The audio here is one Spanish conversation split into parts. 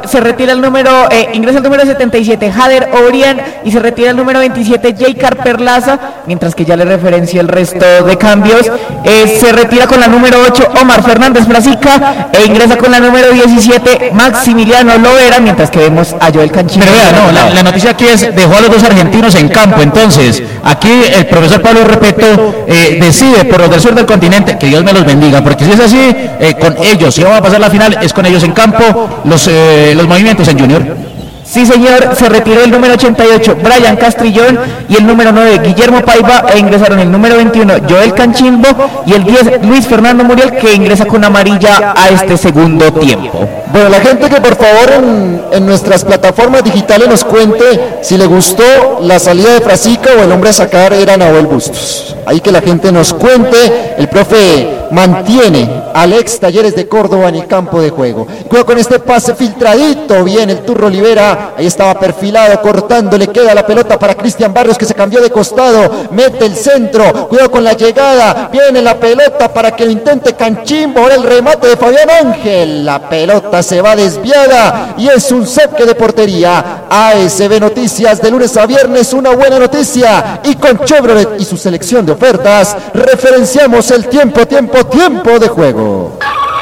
se retira el número, ingresa el número 77, Jader Obrian, y se retira el número 27, Jaycar Perlaza, mientras que ya le referencia el resto de cambios. Se retira con la número 8, Omar Fernández Brasica, e ingresa con la número 17, Maximiliano Lovera, mientras que vemos a Joel Canchimbo. Pero vea, no, la noticia aquí es, dejó a los dos argentinos en campo, entonces, aquí el profesor Pablo Repeto decide por los del sur del continente, que Dios me los bendiga, porque si es así, con ellos, si vamos a pasar la final, es con ellos en campo, los movimientos en Junior. Sí, señor, se retiró el número 88, Brian Castrillón, y el número 9, Guillermo Paiva, e ingresaron el número 21, Joel Canchimbo, y el 10, Luis Fernando Muriel, que ingresa con amarilla a este segundo tiempo. Bueno, la gente que por favor en nuestras plataformas digitales nos cuente si le gustó la salida de Frasica o el hombre a sacar era Nahuel Bustos. Ahí que la gente nos cuente. El profe mantiene al ex Talleres de Córdoba en el campo de juego. Cuidado con este pase filtradito, bien el Turro Olivera, ahí estaba perfilado, cortando, le queda la pelota para Cristian Barrios, que se cambió de costado, mete el centro, cuidado con la llegada, viene la pelota para que lo intente Canchimbo, ahora el remate de Fabián Ángel, la pelota se va desviada y es un saque de portería. ASB Noticias de lunes a viernes, una buena noticia, y con Chevrolet y su selección de ofertas referenciamos el tiempo de juego.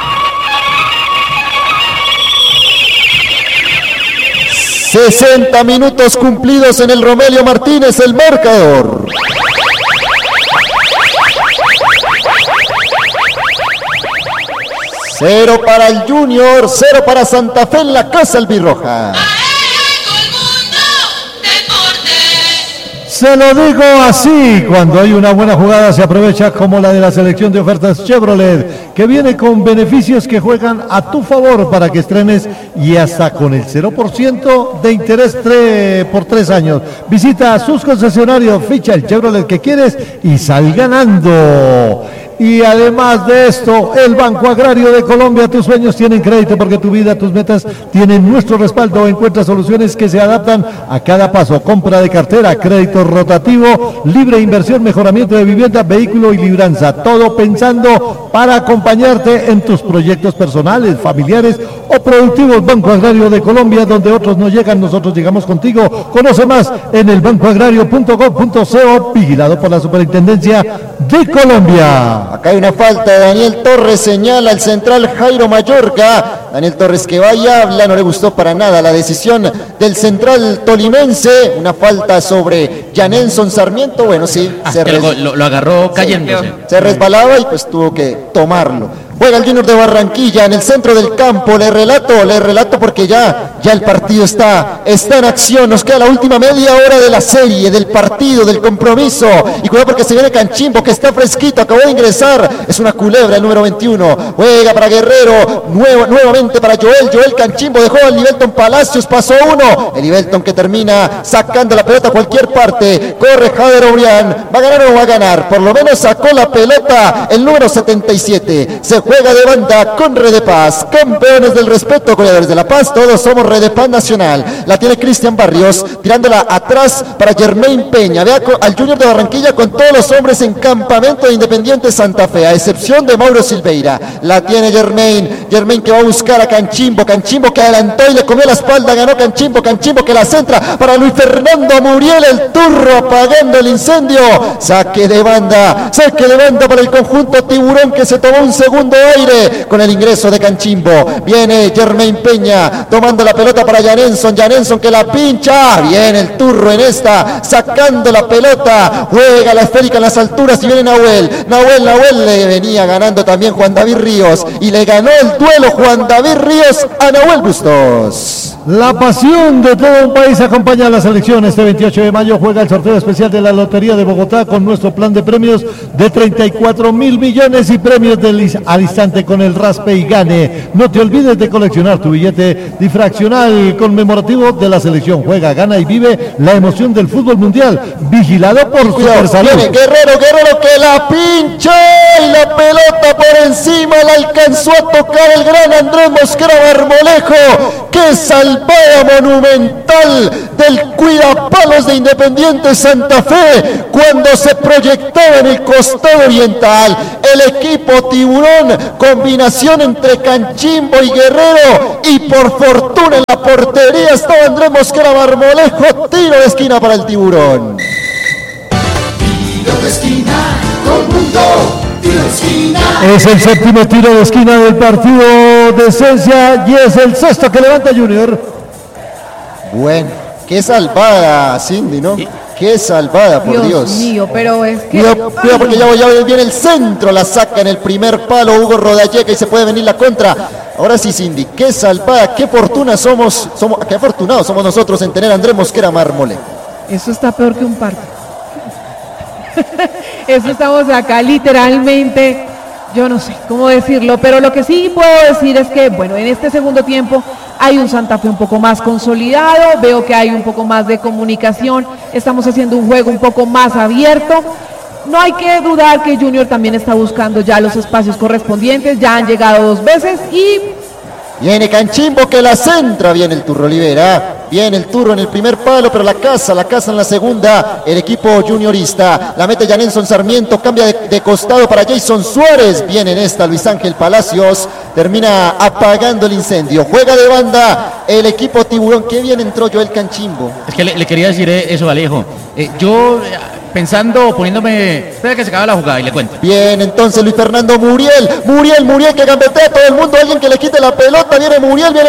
...60 minutos cumplidos en el Romelio Martínez, el marcador. Cero para el Junior, 0 para Santa Fe en la casa albirroja. Se lo digo así, cuando hay una buena jugada se aprovecha, como la de la selección de ofertas Chevrolet, que viene con beneficios que juegan a tu favor para que estrenes y hasta con el 0% de interés por 3 años. Visita a sus concesionarios, ficha el Chevrolet que quieres y sal ganando. Y además de esto, el Banco Agrario de Colombia, tus sueños tienen crédito porque tu vida, tus metas tienen nuestro respaldo. Encuentra soluciones que se adaptan a cada paso. Compra de cartera, crédito rotativo, libre inversión, mejoramiento de vivienda, vehículo y libranza. Todo pensando para acompañarte en tus proyectos personales, familiares o productivos. Banco Agrario de Colombia, donde otros no llegan, nosotros llegamos contigo. Conoce más en el bancoagrario.com.co, vigilado por la Superintendencia de Colombia. Acá hay una falta de Daniel Torres, señala el central Jairo Mayorga. Daniel Torres que va y habla, no le gustó para nada la decisión del central tolimense. Una falta sobre Janelson Sarmiento. Bueno, sí, lo agarró cayéndose. Se resbalaba y pues tuvo que tomarlo. Juega el Junior de Barranquilla en el centro del campo. Le relato porque ya el partido está en acción. Nos queda la última media hora de la serie, del partido, del compromiso. Y cuidado porque se viene Canchimbo, que está fresquito, acabó de ingresar. Es una culebra el número 21. Juega para Guerrero, nuevamente para Joel Canchimbo, dejó al Livelton Palacios, pasó uno. El Livelton que termina sacando la pelota a cualquier parte. Corre Jader Obrian, ¿va a ganar o no va a ganar? Por lo menos sacó la pelota el número 77. Se juega de banda con Red de Paz, campeones del respeto, goleadores de La Paz, todos somos Red de Paz Nacional. La tiene Cristian Barrios, tirándola atrás para Germain Peña. Vea al Junior de Barranquilla con todos los hombres en campamento de Independiente Santa Fe, a excepción de Mauro Silveira. La tiene Germain que va a buscar a Canchimbo que adelantó y le comió la espalda, ganó Canchimbo que la centra para Luis Fernando Muriel, el Turro apagando el incendio. Saque de banda para el conjunto tiburón, que se tomó un segundo aire con el ingreso de Canchimbo. Viene Germain Peña tomando la pelota para Janelson que la pincha. Viene el Turro en esta, sacando la pelota, juega la esférica en las alturas y viene Nahuel le venía ganando también Juan David Ríos y le ganó el duelo Juan David Ríos a Nahuel Bustos. La pasión de todo un país acompaña a la selección. Este 28 de mayo juega el sorteo especial de la Lotería de Bogotá con nuestro plan de premios de 34.000 millones y premios al instante con el raspe y gane. No te olvides de coleccionar tu billete difraccional conmemorativo de la selección. Juega, gana y vive la emoción del fútbol mundial. Vigilado por Supersalud. Viene Guerrero que la pincha y la pelota por encima la alcanzó a tocar el gran Andrés Mosquera Marmolejo. ¡Qué salvaje salvada monumental del cuidapalos de Independiente Santa Fe cuando se proyectaba en el costado oriental. El equipo Tiburón, combinación entre Canchimbo y Guerrero, y por fortuna en la portería estaba Andrés Mosquera Marmolejo. Tiro de esquina para el Tiburón. Tiro de esquina, todo el mundo, tiro de esquina. Es el séptimo tiro de esquina del partido de esencia y es el sexto que levanta Junior. Bueno, qué salvada, Cindy, ¿no? Qué salvada, por Dios. Dios mío, pero es que... Cuidado porque ya viene el centro, la saca en el primer palo Hugo Rodalleca y se puede venir la contra. Ahora sí, Cindy, qué salvada, qué fortuna qué afortunados somos nosotros en tener a Andrés Mosquera Marmolejo. Eso está peor que un parto. Eso estamos acá literalmente, yo no sé cómo decirlo, pero lo que sí puedo decir es que, bueno, en este segundo tiempo hay un Santa Fe un poco más consolidado, veo que hay un poco más de comunicación, estamos haciendo un juego un poco más abierto. No hay que dudar que Junior también está buscando ya los espacios correspondientes, ya han llegado 2 veces y... Viene Canchimbo que la centra, viene el Turro Olivera, viene el Turro en el primer palo, pero la casa en la segunda, el equipo juniorista, la mete ya Nelson Sarmiento, cambia de costado para Jason Suárez, viene en esta Luis Ángel Palacios, termina apagando el incendio, juega de banda el equipo Tiburón, qué bien entró Joel Canchimbo. Es que le quería decir eso, Alejo, yo... pensando, poniéndome... Espera que se acabe la jugada y le cuento. Bien, entonces Luis Fernando Muriel que gambetea a todo el mundo, alguien que le quite la pelota, viene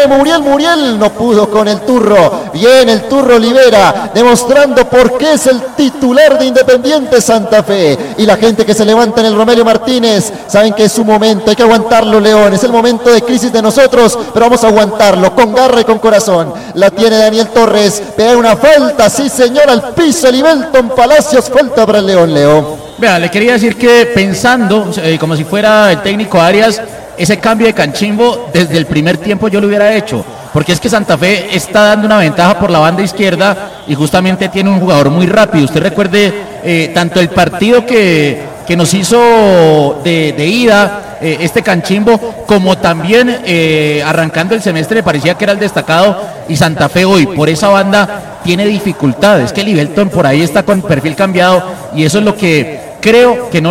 Muriel, no pudo con el Turro, viene el Turro Olivera, demostrando por qué es el titular de Independiente Santa Fe, y la gente que se levanta en el Romelio Martínez, saben que es su momento, hay que aguantarlo, León, es el momento de crisis de nosotros, pero vamos a aguantarlo, con garra y con corazón, la tiene Daniel Torres, pega una falta, sí señor, al piso, Livelton Palacios, falta para el León, Leo. Vea, le quería decir que pensando, como si fuera el técnico Arias, ese cambio de Canchimbo desde el primer tiempo yo lo hubiera hecho, porque es que Santa Fe está dando una ventaja por la banda izquierda y justamente tiene un jugador muy rápido. Usted recuerde tanto el partido que nos hizo de ida este Canchimbo, como también arrancando el semestre parecía que era el destacado, y Santa Fe hoy por esa banda tiene dificultades, que Livelton por ahí está con perfil cambiado y eso es lo que creo que no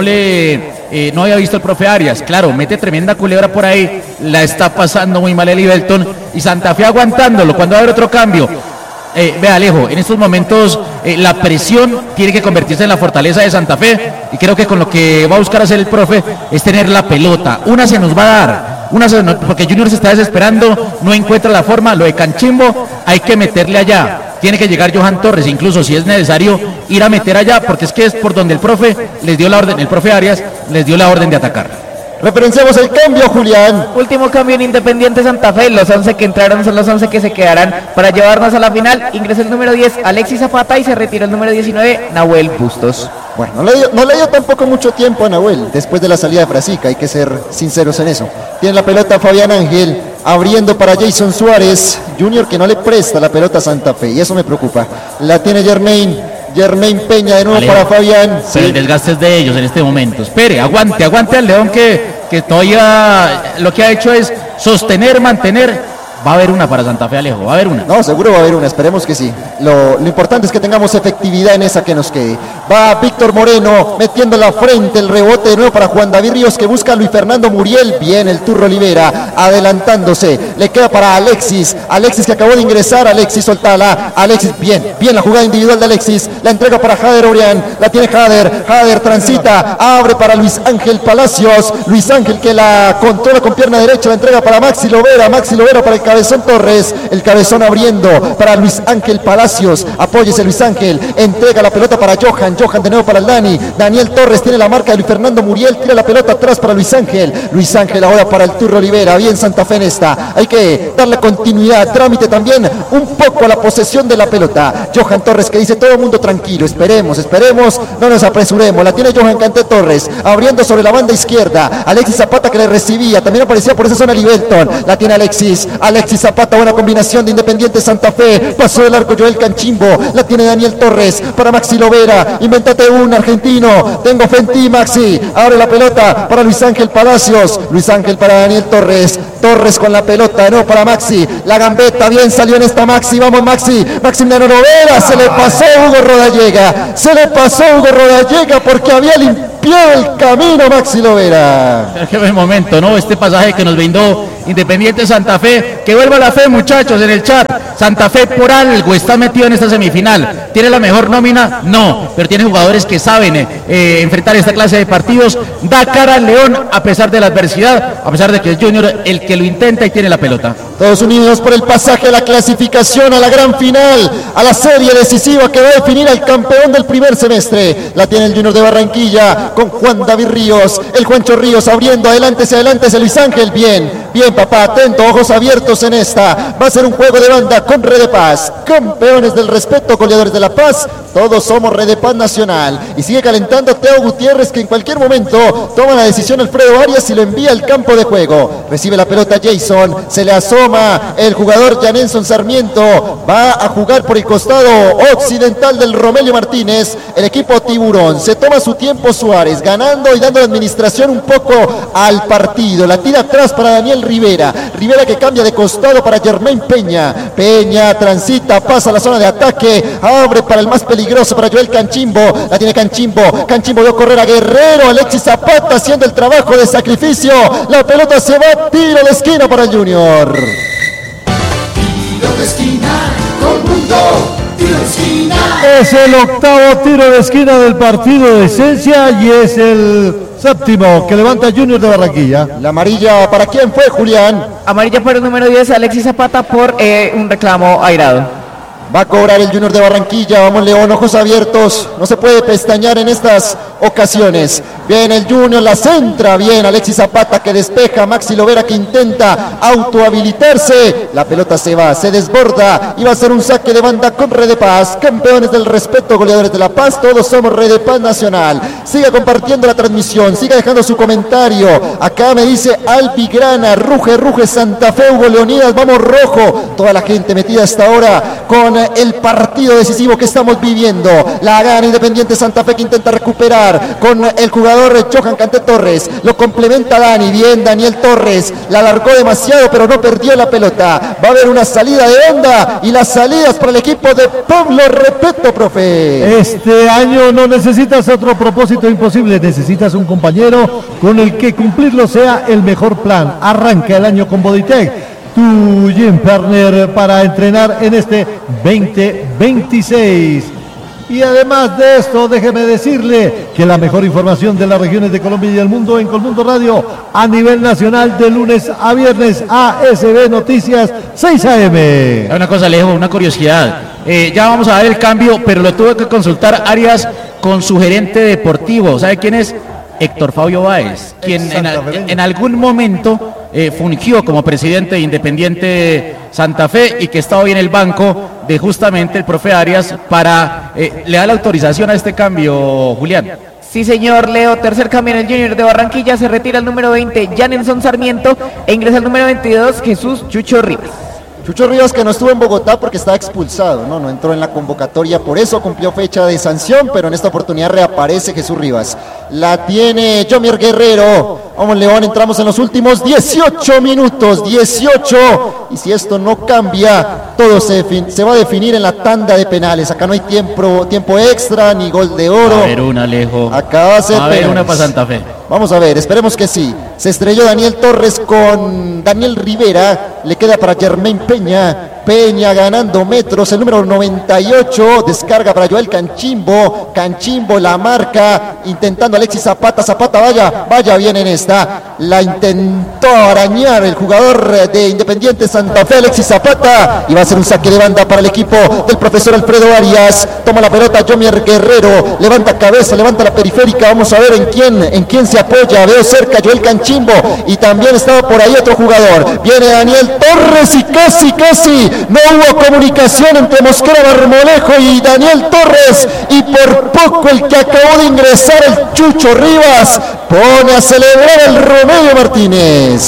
había visto el profe Arias. Claro, mete tremenda culebra por ahí, la está pasando muy mal el Livelton y Santa Fe aguantándolo. Cuando va a haber otro cambio, vea Alejo, en estos momentos la presión tiene que convertirse en la fortaleza de Santa Fe y creo que con lo que va a buscar hacer el profe es tener la pelota. Una se nos va a dar, porque Junior se está desesperando, no encuentra la forma. Lo de Canchimbo hay que meterle allá, tiene que llegar Johan Torres, incluso si es necesario ir a meter allá, porque es que es por donde el profe les dio la orden, el profe Arias les dio la orden de atacar. Referenciamos el cambio, Julián. Último cambio en Independiente Santa Fe. Los 11 que entraron son los 11 que se quedarán para llevarnos a la final. Ingresa el número 10, Alexis Zapata, y se retira el número 19, Nahuel Bustos. Bueno, no le dio tampoco mucho tiempo a Nahuel después de la salida de Frasica, hay que ser sinceros en eso. Tiene la pelota Fabián Ángel, abriendo para Jason Suárez, Junior, que no le presta la pelota a Santa Fe, y eso me preocupa. La tiene Germain Peña de nuevo, Alejo, para Fabián. Pero sí, el desgaste es de ellos en este momento. Espere, aguante al León que todavía lo que ha hecho es sostener, mantener. Va a haber una para Santa Fe, Alejo, va a haber una. No, seguro va a haber una, esperemos que sí. Lo importante es que tengamos efectividad en esa que nos quede. Va Víctor Moreno metiendo la frente, el rebote de nuevo para Juan David Ríos, que busca a Luis Fernando Muriel. Bien el Turro Olivera adelantándose, le queda para Alexis que acabó de ingresar. Alexis, soltala, Alexis, bien la jugada individual de Alexis, la entrega para Jader Orián, la tiene Jader transita, abre para Luis Ángel Palacios, Luis Ángel que la controla con pierna derecha, la entrega para Maxi Lovera para el Cabezón Torres, el Cabezón abriendo para Luis Ángel Palacios, apóyese Luis Ángel, entrega la pelota para Johan de nuevo para el Daniel Torres tiene la marca de Luis Fernando Muriel, tira la pelota atrás para Luis Ángel ahora para el Turro Olivera, bien Santa Fe en esta, hay que darle continuidad, trámite también un poco a la posesión de la pelota. Johan Torres que dice todo el mundo tranquilo, esperemos, no nos apresuremos, la tiene Johan Canté Torres, abriendo sobre la banda izquierda, Alexis Zapata que le recibía, también aparecía por esa zona Livelton, la tiene Alexis Alexis Zapata, buena combinación de Independiente Santa Fe, pasó del arco Joel Canchimbo, la tiene Daniel Torres para Maxi Lovera, invéntate un argentino, tengo fe en ti Maxi, abre la pelota para Luis Ángel Palacios, Luis Ángel para Daniel Torres, Torres con la pelota, no para Maxi, la gambeta, bien salió en esta Maxi, vamos Maxi, Maximiliano Lovera, se le pasó Hugo Rodallega, porque había limpiado el camino Maxi Lovera. Qué buen momento, ¿no? Este pasaje que nos brindó Independiente Santa Fe, que vuelva la fe muchachos en el chat. Santa Fe por algo está metido en esta semifinal. ¿Tiene la mejor nómina? No, pero tiene jugadores que saben enfrentar esta clase de partidos. Da cara al León a pesar de la adversidad, a pesar de que es Junior el que lo intenta y tiene la pelota. Todos unidos por el pasaje a la clasificación, a la gran final, a la serie decisiva que va a definir al campeón del primer semestre. La tiene el Junior de Barranquilla con Juan David Ríos, el Juancho Ríos abriendo, adelante, Luis Ángel, bien papá, atento, ojos abiertos en esta. Va a ser un juego de banda con Red de Paz, campeones del respeto, goleadores de la paz. Todos somos Red de Paz Nacional. Y sigue calentando Teo Gutiérrez, que en cualquier momento toma la decisión Alfredo Arias y lo envía al campo de juego. Recibe la pelota Jason, se le asoma el jugador Janenson Sarmiento. Va a jugar por el costado occidental del Romelio Martínez. El equipo Tiburón, se toma su tiempo Suárez, ganando y dando administración un poco al partido. La tira atrás para Daniel Rivera que cambia de costado para Germain Peña transita, pasa a la zona de ataque, abre para el más peligroso, para Joel Canchimbo, la tiene Canchimbo vio correr a Guerrero, Alexis Zapata haciendo el trabajo de sacrificio, la pelota se va, tiro de esquina para el Junior. Tiro de esquina, Colmundo, tiro de esquina. Es el octavo tiro de esquina del partido de esencia y es el séptimo que levanta Junior de Barranquilla. La amarilla, ¿para quién fue, Julián? Amarilla para el número 10, Alexis Zapata, por un reclamo airado. Va a cobrar el Junior de Barranquilla. Vamos León, ojos abiertos. No se puede pestañear en estas ocasiones. Bien el Junior, la centra. Bien Alexis Zapata que despeja. Maxi Lovera que intenta autohabilitarse. La pelota se va, se desborda. Y va a ser un saque de banda con Red de Paz. Campeones del respeto, goleadores de la paz. Todos somos Red de Paz Nacional. Siga compartiendo la transmisión. Siga dejando su comentario. Acá me dice Albigrana. Ruge Santa Fe, Hugo Leonidas. Vamos rojo. Toda la gente metida hasta ahora con el partido decisivo que estamos viviendo. La gana Independiente Santa Fe que intenta recuperar con el jugador Johan Cante Torres. Lo complementa Dani. Bien Daniel Torres. La alargó demasiado pero no perdió la pelota. Va a haber una salida de onda y las salidas para el equipo de Pablo Repeto, profe. Este año no necesitas otro propósito imposible. Necesitas un compañero con el que cumplirlo sea el mejor plan. Arranca el año con Bodytech, tu gym partner para entrenar en este 2026. Y además de esto, déjeme decirle que la mejor información de las regiones de Colombia y el mundo en Colmundo Radio a nivel nacional de lunes a viernes, ASB Noticias 6 AM. Una cosa, Alejo, una curiosidad. Ya vamos a ver el cambio, pero lo tuve que consultar Arias con su gerente deportivo. ¿Sabe quién es? Héctor Fabio Báez, quien en algún momento fungió como presidente de Independiente Santa Fe y que está hoy en el banco de justamente el profe Arias para le da la autorización a este cambio, Julián. Sí, señor Leo, tercer cambio en el Junior de Barranquilla, se retira el número 20, Janenson Sarmiento, e ingresa el número 22, Jesús Chucho Rivas. Chucho Rivas que no estuvo en Bogotá porque estaba expulsado, no entró en la convocatoria, por eso cumplió fecha de sanción, pero en esta oportunidad reaparece Jesús Rivas. La tiene Jomier Guerrero. Vamos León, entramos en los últimos 18 minutos, 18, y si esto no cambia, todo se va a definir en la tanda de penales. Acá no hay tiempo extra, ni gol de oro. A ver una, Alejo. Acá va a ser penales. Una para Santa Fe. Vamos a ver, esperemos que sí. Se estrelló Daniel Torres con Daniel Rivera, le queda para Germain Peña ganando metros, el número 98, descarga para Joel Canchimbo, la marca, intentando Alexis Zapata, vaya bien en esta, la intentó arañar el jugador de Independiente Santa Fe, Alexis Zapata, y va a ser un saque de banda para el equipo del profesor Alfredo Arias. Toma la pelota Jomier Guerrero, levanta cabeza, levanta la periférica, vamos a ver en quién se apoya, veo cerca Joel Canchimbo, y también estaba por ahí otro jugador, viene Daniel Torres y casi no hubo comunicación entre Mosquera Marmolejo y Daniel Torres, y por poco el que acabó de ingresar, el Chucho Rivas, pone a celebrar el Romelio Martínez.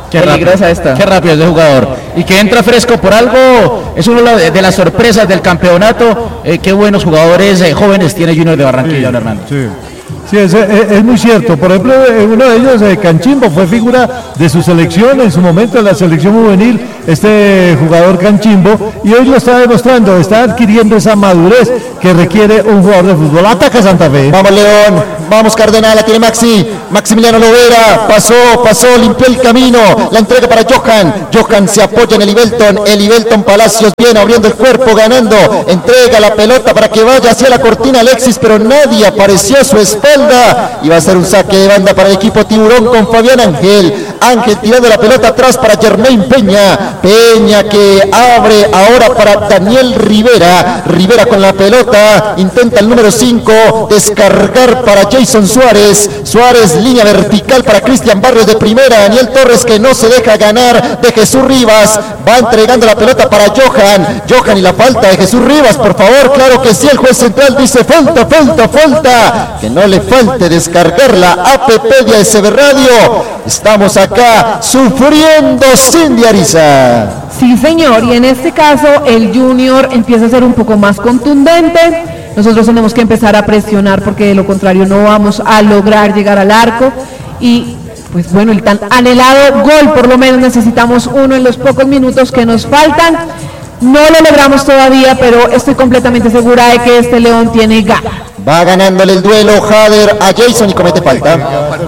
Peligrosa esta. Qué rápido es de jugador. Y que entra fresco por algo, es una de las sorpresas del campeonato. Qué buenos jugadores jóvenes tiene Junior de Barranquilla, don Hernando. Sí. Sí, es muy cierto. Por ejemplo, uno de ellos, Canchimbo, fue figura de su selección en su momento en la selección juvenil, este jugador Canchimbo, y hoy lo está demostrando, está adquiriendo esa madurez que requiere un jugador de fútbol. Ataca Santa Fe. Vamos León, vamos Cardenal, la tiene Maximiliano Lovera, pasó, limpió el camino, la entrega para Johan se apoya en el Ivelton Palacios viene abriendo el cuerpo, ganando, entrega la pelota para que vaya hacia la cortina Alexis, pero nadie apareció a su espalda, y va a ser un saque de banda para el equipo Tiburón con Fabián Ángel tirando la pelota atrás para Germain Peña que abre ahora para Daniel Rivera con la pelota, intenta el número 5 descargar para Jason Suárez, línea vertical para Cristian Barrios de primera, Daniel Torres que no se deja ganar de Jesús Rivas, va entregando la pelota para Johan y la falta de Jesús Rivas, por favor, claro que sí, el juez central dice falta, que no le falte descargar la app de ASB Radio. Estamos acá sufriendo, Cindy Ariza. Sí, señor, y en este caso el Junior empieza a ser un poco más contundente. Nosotros tenemos que empezar a presionar porque de lo contrario no vamos a lograr llegar al arco y pues bueno, el tan anhelado gol, por lo menos necesitamos uno en los pocos minutos que nos faltan. No lo logramos todavía, pero estoy completamente segura de que este León tiene ganas. Va ganándole el duelo Jader a Jason y comete falta.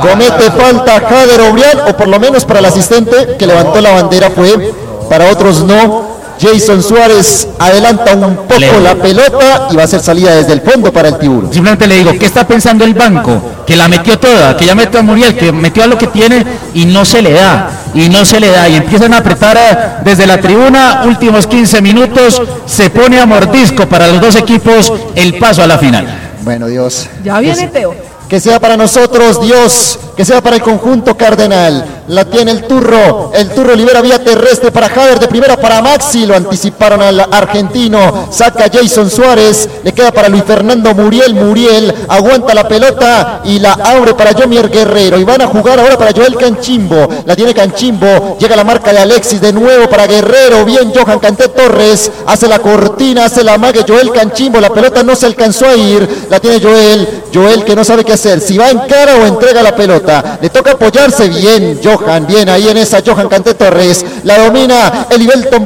Jader Obrián, o por lo menos para el asistente que levantó la bandera fue, para otros no. Jason Suárez adelanta un poco la pelota y va a ser salida desde el fondo para el Tiburón. Simplemente le digo, ¿qué está pensando el banco? Que la metió toda, que ya metió a Muriel, que metió a lo que tiene y no se le da, y empiezan a apretar desde la tribuna, últimos 15 minutos, se pone a mordisco para los dos equipos el paso a la final. Bueno, Dios. Ya viene Teo. Que sea para nosotros, Dios, que sea para el conjunto cardenal. La tiene el Turro libera vía terrestre para Jader, de primera para Maxi, lo anticiparon al argentino, saca Jason Suárez, le queda para Luis Fernando Muriel, aguanta la pelota y la abre para Yomier Guerrero, y van a jugar ahora para Joel Canchimbo, la tiene Canchimbo, llega la marca de Alexis, de nuevo para Guerrero, bien Johan Canté Torres, hace la cortina, hace la mague Joel Canchimbo, la pelota no se alcanzó a ir, la tiene Joel que no sabe qué hacer, si va en cara o entrega la pelota, le toca apoyarse bien bien ahí en esa Johan Canté Torres, la domina el Ivelton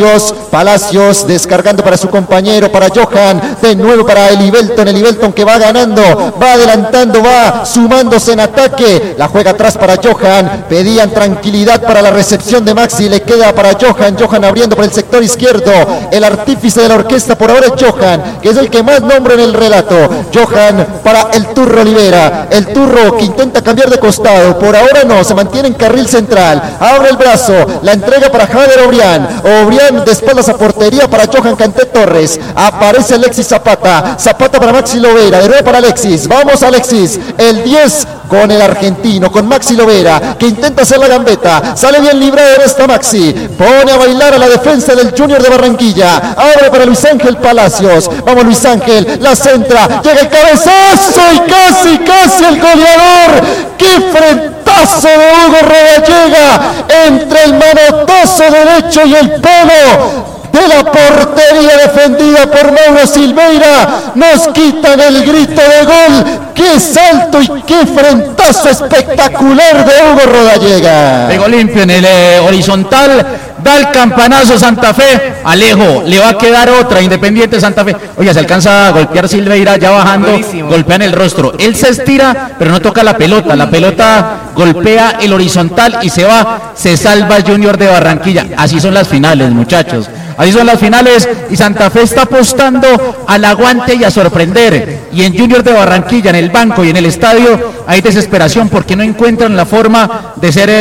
Palacios descargando para su compañero, para Johan, de nuevo para el Ivelton que va ganando, va adelantando, va sumándose en ataque, la juega atrás para Johan, pedían tranquilidad para la recepción de Maxi, le queda para Johan abriendo por el sector izquierdo, el artífice de la orquesta por ahora es Johan, que es el que más nombra en el relato, Johan para el Turro Olivera, el Turro que intenta cambiar de costado, por ahora no, se mantiene en carril central, abre el brazo, la entrega para Jader Obrián de espaldas a portería para Johan Canté Torres, aparece Alexis Zapata para Maxi Lovera, de nuevo para Alexis, vamos Alexis, el 10 con el argentino, con Maxi Lovera, que intenta hacer la gambeta, sale bien librado en esta Maxi, pone a bailar a la defensa del Junior de Barranquilla, abre para Luis Ángel Palacios, vamos Luis Ángel, la centra, llega el cabezazo y casi el goleador, ¡qué frentazo de Hugo Rodallega! Entre el manotazo derecho y el pelo de la portería defendida por Mauro Silveira, nos quitan el grito de gol. ¡Qué salto y qué frentazo espectacular de Hugo Rodallega! Pegó limpio en el horizontal, da el campanazo Santa Fe, Alejo, le va a quedar otra, Independiente Santa Fe. Oye, se alcanza a golpear Silveira ya bajando, golpea en el rostro. Él se estira, pero no toca la pelota golpea el horizontal y se salva Junior de Barranquilla. Así son las finales, muchachos. Así son las finales y Santa Fe está apostando al aguante y a sorprender. Y en Junior de Barranquilla, en el banco y en el estadio, hay desesperación porque no encuentran la forma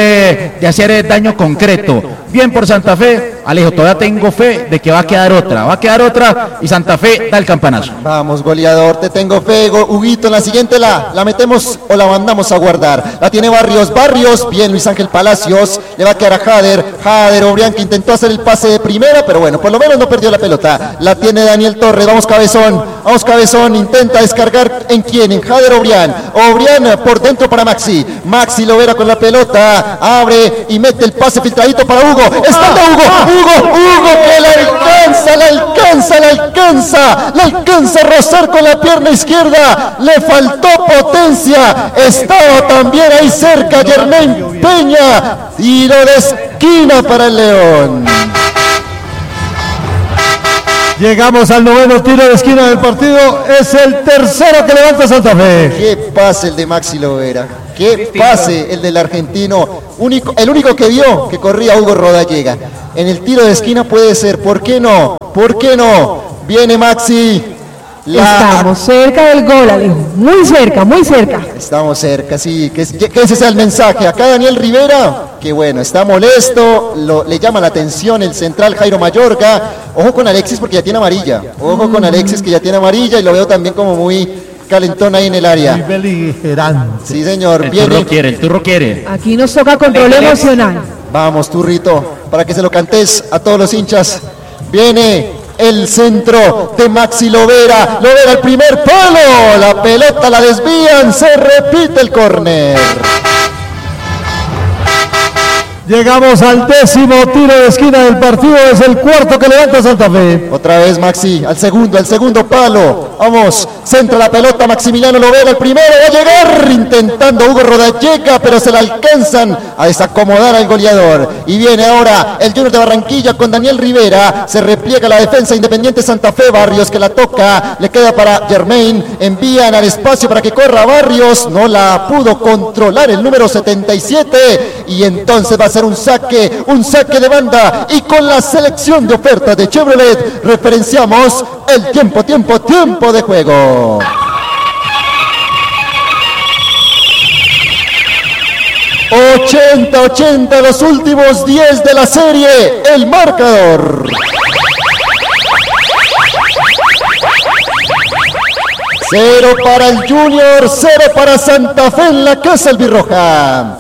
de hacer daño concreto. Bien por Santa Fe, Alejo, todavía tengo fe de que va a quedar otra y Santa Fe da el campanazo. Vamos, goleador, te tengo fe, Huguito, en la siguiente la metemos o la mandamos a guardar. La tiene Barrios, bien Luis Ángel Palacios, le va a quedar a Jader Obrián que intentó hacer el pase de primera, pero bueno, por lo menos no perdió la pelota. La tiene Daniel Torres, vamos Cabezón, vamos Cabezón, intenta descargar ¿en quién? En Jader Obrián. Obrián por dentro para Maxi. Maxi Lovera con la pelota, abre y mete el pase filtradito para Hugo. Está Hugo que la alcanza a rozar con la pierna izquierda. Le faltó potencia. Estaba también ahí cerca Germain Peña. Tiro de esquina para el León. Llegamos al 9º tiro de esquina del partido. Es el tercero que levanta Santa Fe. Qué pase el de Maxi Lovera. Qué pase el del argentino. El único que vio que corría Hugo Rodallega. En el tiro de esquina puede ser. ¿Por qué no? Viene Maxi. Estamos cerca del gol, Alejo. Muy cerca. Estamos cerca, sí. Que ese sea el mensaje. Acá Daniel Rivera, que bueno, está molesto. Le llama la atención el central Jairo Mayorga. Ojo con Alexis porque ya tiene amarilla. Y lo veo también como muy calentón ahí en el área. Muy beligerante. Sí, señor. El turro quiere. Aquí nos toca control emocional. Vamos, Turrito, para que se lo cantes a todos los hinchas. Viene el centro de Maxi Lovera. Lovera el primer palo. La pelota la desvían. Se repite el córner. Llegamos al 10º tiro de esquina del partido. Es el cuarto que levanta Santa Fe. Otra vez Maxi, al segundo palo. Vamos, centra la pelota Maximiliano Lovera, el primero va a llegar, intentando Hugo Rodallega, pero se la alcanzan a desacomodar al goleador. Y viene ahora el Junior de Barranquilla con Daniel Rivera. Se repliega la defensa Independiente Santa Fe. Barrios que la toca, le queda para Germain. Envían al espacio para que corra Barrios. No la pudo controlar el número 77. Y entonces va a ser un saque de banda. Y con la selección de ofertas de Chevrolet referenciamos el tiempo de juego. ¡80-80! Los últimos 10 de la serie. El marcador. 0 para el Junior, 0 para Santa Fe en la casa albirroja.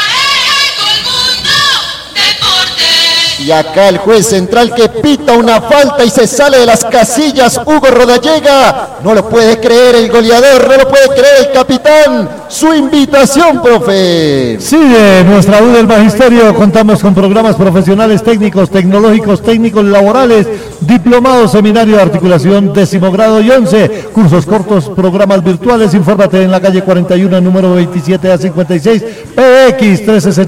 Y acá el juez central que pita una falta y se sale de las casillas, Hugo Rodallega. No lo puede creer el goleador, no lo puede creer el capitán. Su invitación, profe. Sí, de nuestra U del Magisterio contamos con programas profesionales, técnicos, tecnológicos, técnicos laborales, diplomados, seminario de articulación, 10º grado y 11, cursos cortos, programas virtuales. Infórmate en la calle 41, número 27 a 56, PX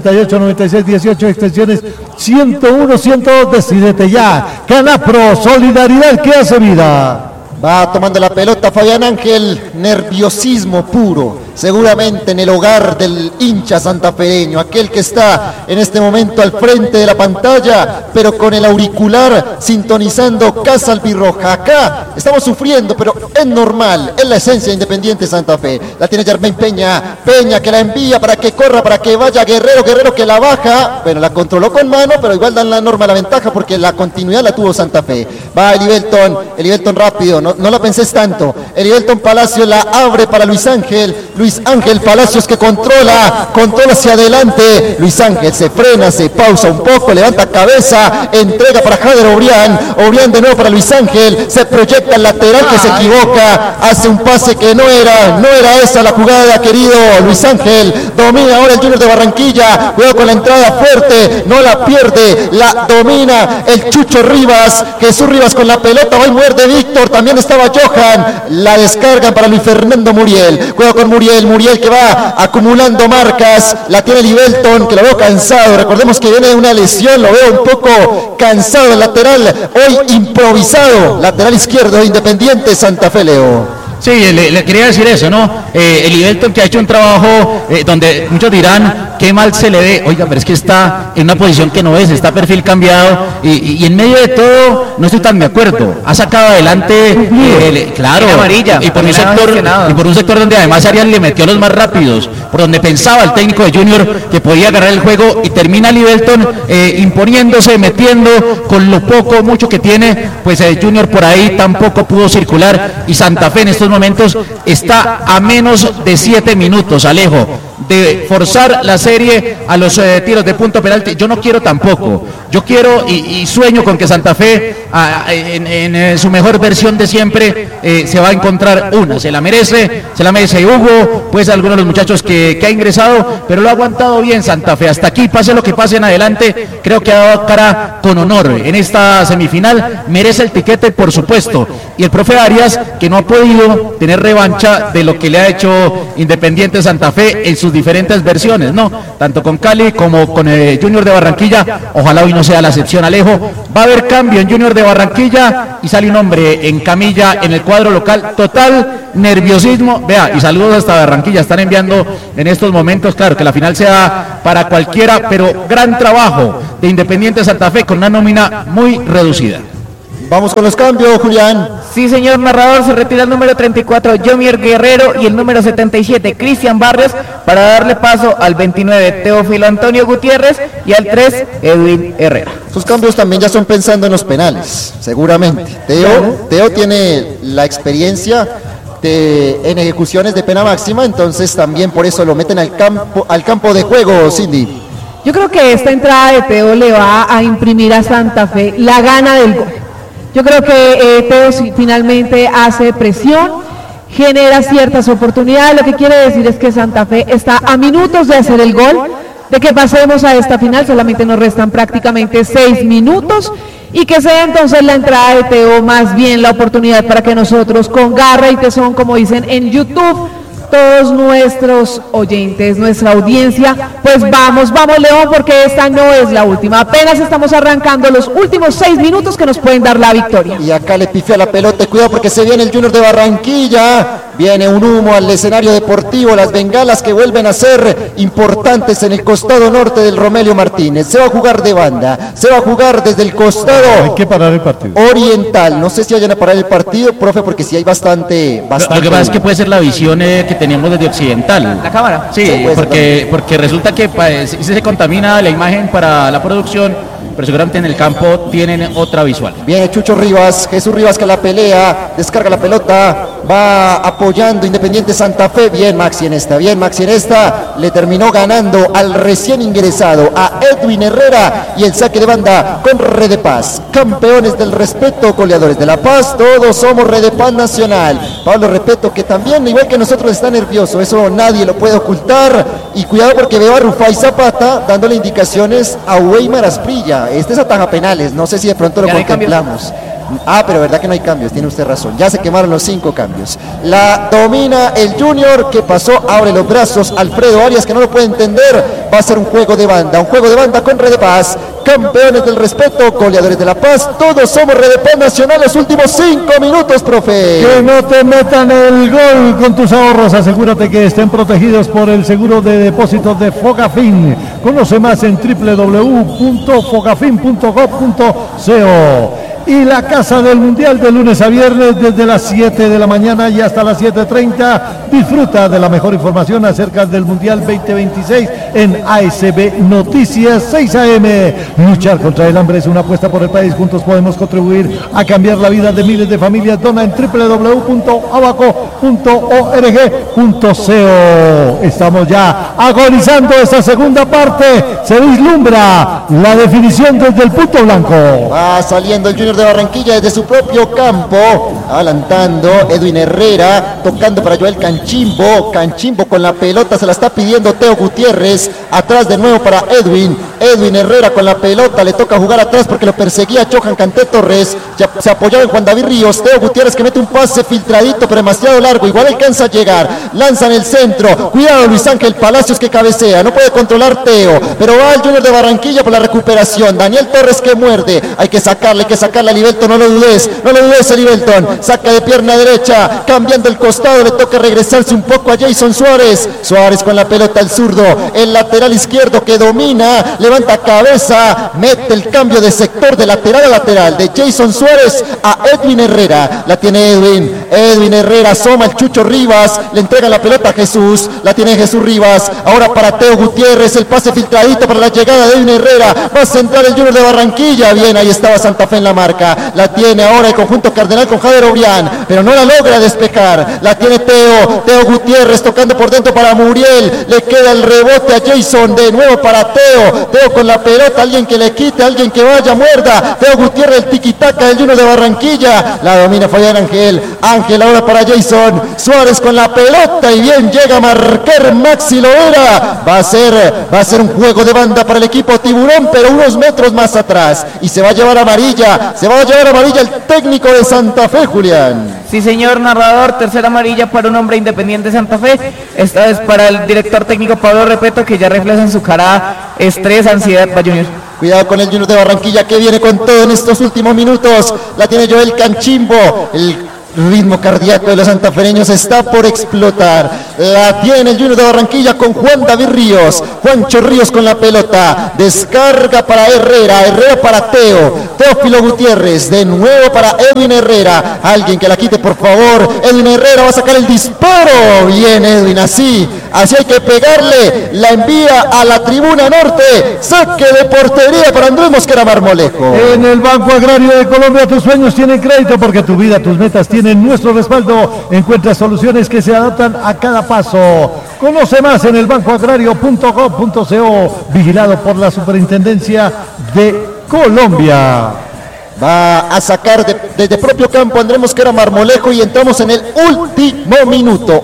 368-9618, extensiones 101, 102. Decídete ya. Canapro, solidaridad que hace vida. Va tomando la pelota Fabián Ángel, nerviosismo puro, seguramente en el hogar del hincha santafereño, aquel que está en este momento al frente de la pantalla, pero con el auricular sintonizando Casa Albirroja. Acá estamos sufriendo, pero es normal, es la esencia de Independiente Santa Fe. La tiene Germain Peña, que la envía para que corra, para que vaya Guerrero que la baja, bueno, la controló con mano, pero igual dan la norma la ventaja porque la continuidad la tuvo Santa Fe. Va Elivelton rápido, no la pensés tanto. Elivelton Palacio la abre para Luis Ángel Palacios que controla hacia adelante. Luis Ángel se frena, se pausa un poco, levanta cabeza, entrega para Jader Obrián de nuevo para Luis Ángel, se proyecta el lateral que se equivoca, hace un pase que no era esa la jugada, querido Luis Ángel. Domina ahora el Junior de Barranquilla, juega con la entrada fuerte, no la pierde, la domina el Chucho Rivas, Jesús Rivas con la pelota, va a muerde Víctor, también estaba Johan, la descarga para Luis Fernando Muriel, juega con Muriel que va acumulando marcas, la tiene Elivelton, que lo veo cansado, recordemos que viene de una lesión, lo veo un poco cansado el lateral, hoy improvisado, lateral izquierdo de Independiente Santa Fe, Leo. Sí, le quería decir eso, ¿no? Elivelton que ha hecho un trabajo donde muchos dirán qué mal se le ve. Oiga, pero es que está en una posición que no es, está perfil cambiado y en medio de todo no estoy tan de acuerdo. Ha sacado adelante, claro, amarilla, y por un sector donde además Arias le metió los más rápidos, por donde pensaba el técnico de Junior que podía agarrar el juego y termina Elivelton imponiéndose, metiendo con lo poco, mucho que tiene, pues Junior por ahí tampoco pudo circular y Santa Fe en estos momentos está a menos de 7 minutos, Alejo. de forzar la serie a los tiros de punto penalti. Yo no quiero tampoco. Yo quiero y sueño con que Santa Fe en su mejor versión de siempre se va a encontrar una. Se la merece Hugo, pues algunos de los muchachos que ha ingresado, pero lo ha aguantado bien Santa Fe. Hasta aquí, pase lo que pase en adelante, creo que ha dado cara con honor en esta semifinal. Merece el tiquete, por supuesto. Y el profe Arias, que no ha podido tener revancha de lo que le ha hecho Independiente Santa Fe en sus diferentes versiones, ¿no? Tanto con Cali como con Junior de Barranquilla. Ojalá hoy no sea la excepción, Alejo. Va a haber cambio en Junior de Barranquilla y sale un hombre en camilla en el cuadro local. Total nerviosismo. Vea, y saludos hasta Barranquilla. Están enviando en estos momentos, claro, que la final sea para cualquiera, pero gran trabajo de Independiente Santa Fe con una nómina muy reducida. Vamos con los cambios, Julián. Sí, señor narrador, se retira el número 34, Jomier Guerrero, y el número 77, Cristian Barrios, para darle paso al 29, Teófilo Antonio Gutiérrez, y al 3, Edwin Herrera. Sus cambios también ya son pensando en los penales, seguramente. Teo tiene la experiencia en ejecuciones de pena máxima, entonces también por eso lo meten al campo de juego, Cindy. Yo creo que esta entrada de Teo le va a imprimir a Santa Fe la gana del gol. Yo creo que Teo finalmente hace presión, genera ciertas oportunidades. Lo que quiere decir es que Santa Fe está a minutos de hacer el gol, de que pasemos a esta final. Solamente nos restan prácticamente 6 minutos y que sea entonces la entrada de Teo más bien la oportunidad para que nosotros con garra y tesón, como dicen en YouTube, todos nuestros oyentes, nuestra audiencia, pues vamos León, porque esta no es la última, apenas estamos arrancando los últimos 6 minutos que nos pueden dar la victoria. Y acá le pifia la pelota, cuidado porque se viene el Junior de Barranquilla, viene un humo al escenario deportivo, las bengalas que vuelven a ser importantes en el costado norte del Romelio Martínez. Se va a jugar de banda, se va a jugar desde el costado Hay que parar el partido oriental. No sé si vayan a parar el partido, profe, porque si hay bastante. Lo que pasa es que puede ser la visión que teníamos desde occidental. La cámara. Sí, porque resulta que si se contamina la imagen para la producción, pero seguramente en el campo tienen otra visual. Viene Chucho Rivas, Jesús Rivas que la pelea, descarga la pelota, va apoyando Independiente Santa Fe. Bien Maxi en esta, le terminó ganando al recién ingresado, a Edwin Herrera, y el saque de banda con Red de Paz. Campeones del respeto, goleadores de La Paz, todos somos Red de Paz Nacional. Pablo Repeto, que también, igual que nosotros, está nervioso, eso nadie lo puede ocultar, y cuidado porque veo a Rufai Zapata dándole indicaciones a Weimar Asprilla. Este es ataja penales, no sé si de pronto lo contemplamos. Pero verdad que no hay cambios, tiene usted razón. Ya se quemaron los 5 cambios. La domina el Junior, que pasó, abre los brazos. Alfredo Arias, que no lo puede entender. Va a ser un juego de banda con Red de Paz. Campeones del respeto, goleadores de La Paz. Todos somos Red de Paz Nacional. Los últimos 5 minutos, profe. Que no te metan el gol con tus ahorros. Asegúrate que estén protegidos por el seguro de depósitos de Fogafín. Conoce más en www.fogafin.gov.co. Y la Casa del Mundial de lunes a viernes desde las 7 de la mañana y hasta las 7:30. Disfruta de la mejor información acerca del Mundial 2026 en ASB Noticias 6 AM. Luchar contra el hambre es una apuesta por el país. Juntos podemos contribuir a cambiar la vida de miles de familias. Dona en www.abaco.org.co. Estamos ya agonizando esta segunda parte. Se vislumbra la definición desde el punto blanco. Va saliendo el Junior de Barranquilla desde su propio campo, adelantando Edwin Herrera, tocando para Joel Canchimbo con la pelota, se la está pidiendo Teo Gutiérrez, atrás de nuevo para Edwin Herrera con la pelota, le toca jugar atrás porque lo perseguía Johan Canté Torres, ya se apoyaba en Juan David Ríos. Teo Gutiérrez que mete un pase filtradito pero demasiado largo, igual alcanza a llegar, lanza en el centro, cuidado Luis Ángel Palacios que cabecea, no puede controlar Teo, pero va el Junior de Barranquilla por la recuperación. Daniel Torres que muerde, hay que sacarle a Livelton, no lo dudes a Livelton, saca de pierna derecha, cambiando el costado, le toca regresarse un poco a Jason Suárez con la pelota al zurdo, el lateral izquierdo que domina, levanta cabeza, mete el cambio de sector de lateral a lateral, de Jason Suárez a Edwin Herrera, la tiene Edwin Herrera, asoma el Chucho Rivas, le entrega la pelota a Jesús, la tiene Jesús Rivas, ahora para Teo Gutiérrez, el pase filtradito para la llegada de Edwin Herrera, va a centrar el Junior de Barranquilla, bien, ahí estaba Santa Fe en la marca, la tiene ahora el conjunto cardenal con Jader Obrián, pero no la logra despejar. La tiene Teo Gutiérrez tocando por dentro para Muriel. Le queda el rebote a Jason, de nuevo para Teo con la pelota, alguien que le quite, alguien que vaya, muerda. Teo Gutiérrez, el tiquitaca del Junior de Barranquilla. La domina Fabián Ángel ahora para Jason. Suárez con la pelota y bien llega a marcar Maxi Lovera. Va a ser un juego de banda para el equipo Tiburón, pero unos metros más atrás. Y se va a llevar amarilla el técnico de Santa Fe, Julián. Sí, señor narrador, tercera amarilla para un hombre Independiente Santa Fe. Esta vez para el director técnico Pablo Repeto, que ya refleja en su cara estrés, ansiedad. Va, Junior. Cuidado con el Junior de Barranquilla, que viene con todo en estos últimos minutos. La tiene Joel Canchimbo. El ritmo cardíaco de los santafereños está por explotar. La tiene el Junior de Barranquilla con Juan David Ríos. Juancho Ríos con la pelota. Descarga para Herrera para Teófilo Gutiérrez. De nuevo para Edwin Herrera. Alguien que la quite, por favor. Edwin Herrera va a sacar el disparo. Bien, Edwin, así hay que pegarle. La envía a la tribuna norte. Saque de portería para Andrés Mosquera Marmolejo. En el Banco Agrario de Colombia tus sueños tienen crédito, porque tu vida, tus metas tienen nuestro respaldo. Encuentra soluciones que se adaptan a cada paso. Conoce más en el bancoagrario.gov.co, vigilado por la Superintendencia de Colombia. Va a sacar desde propio campo Andrés Mosquera Marmolejo y entramos en el último minuto.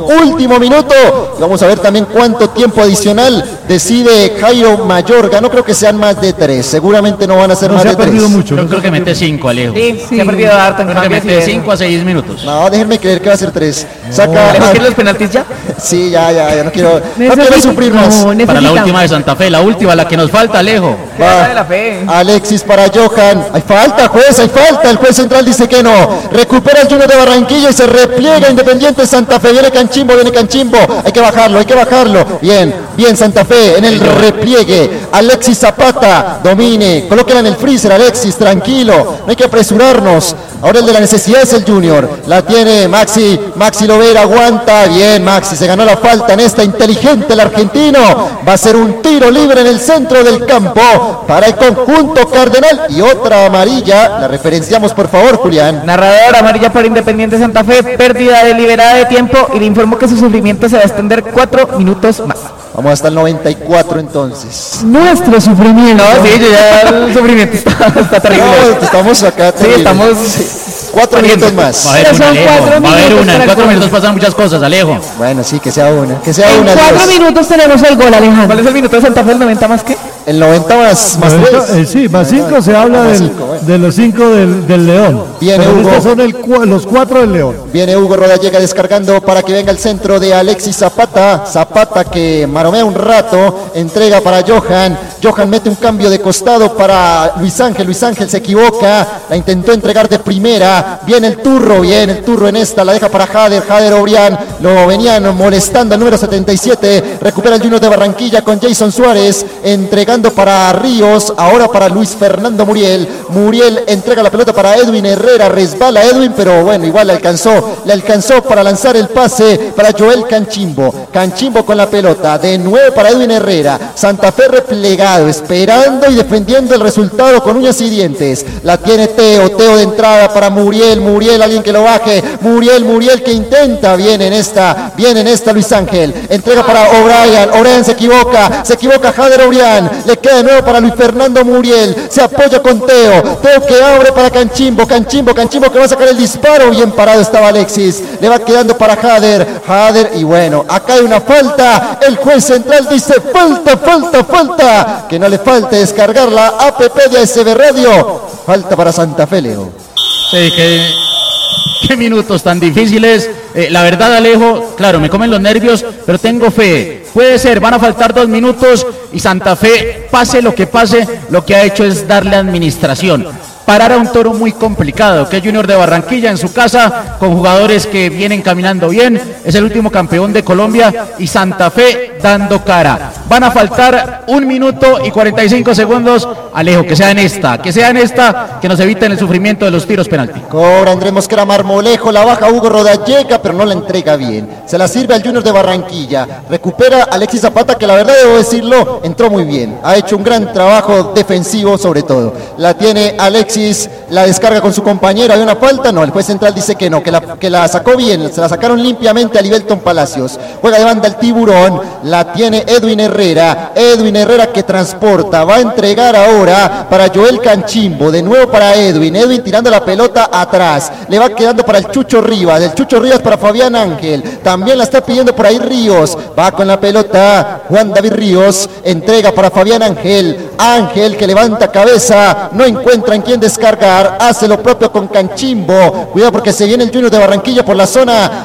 Y vamos a ver también cuánto tiempo adicional decide Jairo Mayorga. No creo que sean más de 3. Seguramente no van a ser más de 3. Mucho. Yo creo que mete 5, Alejo. Sí, se ha perdido harto. Creo que mete 5 a 6 minutos. No, déjenme creer que va a ser 3. Saca. ¿Alejo quiere los penaltis ya? Sí, ya no quiero sufrir más. Para la última de Santa Fe, la última, la que nos falta, Alejo. Va de la fe. Alexis para Johan. Hay falta, juez, hay falta. El juez central dice que no. Recupera el Junior de Barranquilla y se repliega Independiente Santa Fe. Viene Canchimbo. Hay que bajarlo. Bien Santa Fe en el repliegue. Alexis Zapata, domine. Colóquela en el freezer, Alexis, tranquilo. No hay que apresurarnos. Ahora el de la necesidad es el Junior. La tiene Maxi Lovera, aguanta. Bien, Maxi, se ganó la falta en esta inteligente el argentino. Va a ser un tiro libre en el centro del campo para el conjunto cardenal. Y otra amarilla, la referenciamos por favor, Julián. Narrador, amarilla para Independiente Santa Fe, pérdida deliberada de tiempo, y le informo que su sufrimiento se va a extender 4 minutos más. Vamos hasta el 94 entonces. Nuestro sufrimiento. No, sí, ya el sufrimiento está terrible. No, estamos acá. Sí, estamos 4 minutos más. Va a haber Son una, Alejo. 4 Va a haber minutos una. En para 4 el minutos pasan muchas cosas, Alejo. Bueno, sí, que sea una. En Dios. 4 minutos tenemos el gol, Alejandro. ¿Cuál es el minuto de Santa Fe? ¿El 90 más qué? El 90 más 3. Sí, más 5 se habla Más del, cinco, bueno. de los 5 del León. Viene Pero Hugo. estos son los 4 del León. Viene Hugo Roda, llega descargando para que venga el centro de Alexis Zapata. Zapata que maromea un rato, entrega para Johan. Johan mete un cambio de costado para Luis Ángel. Luis Ángel se equivoca, la intentó entregar de primera. Viene el turro en esta, la deja para Jader Obrián. Lo venían molestando el número 77. Recupera el Junior de Barranquilla con Jason Suárez, entregando para Ríos, ahora para Luis Fernando Muriel. Muriel entrega la pelota para Edwin Herrera, resbala Edwin, pero bueno, igual le alcanzó para lanzar el pase para Joel Canchimbo con la pelota, de nuevo para Edwin Herrera. Santa Fe replegado, esperando y defendiendo el resultado con uñas y dientes. La tiene Teo de entrada para Muriel, alguien que lo baje. Muriel que intenta, viene en esta Luis Ángel, entrega para O'Brien se equivoca Jader Obrián. Le queda de nuevo para Luis Fernando Muriel. Se apoya con Teo que abre para Canchimbo que va a sacar el disparo. Bien parado estaba Alexis. Le va quedando para Jader. Y bueno, acá hay una falta. El juez central dice falta. Que no le falte descargar la app de ASB Radio. Falta para Santa Fe, Leo. Sí, qué minutos tan difíciles. La verdad, Alejo, claro, me comen los nervios, pero tengo fe. Puede ser, van a faltar 2 minutos y Santa Fe, pase lo que pase, lo que ha hecho es darle administración. Parar a un toro muy complicado, que es Junior de Barranquilla en su casa, con jugadores que vienen caminando bien. Es el último campeón de Colombia y Santa Fe dando cara. Van a faltar 1 minuto y 45 segundos. Alejo, que sea en esta, que nos eviten el sufrimiento de los tiros penalti. Cobra Andrés Mosquera Marmolejo, la baja Hugo Rodallega, pero no la entrega bien. Se la sirve al Junior de Barranquilla. Recupera Alexis Zapata, que la verdad debo decirlo, entró muy bien. Ha hecho un gran trabajo defensivo sobre todo. La tiene Alexis, la descarga con su compañero. ¿Hay una falta? No, el juez central dice que no, que la sacó bien. Se la sacaron limpiamente a Libelton Palacios. Juega de banda el Tiburón, la tiene Edwin Herrera que transporta, va a entregar ahora para Joel Canchimbo, de nuevo para Edwin tirando la pelota atrás, le va quedando para el Chucho Rivas, para Fabián Ángel, también la está pidiendo por ahí Ríos, va con la pelota Juan David Ríos, entrega para Fabián Ángel que levanta cabeza, no encuentra en quién descargar, hace lo propio con Canchimbo, cuidado porque se viene el Junior de Barranquilla por la zona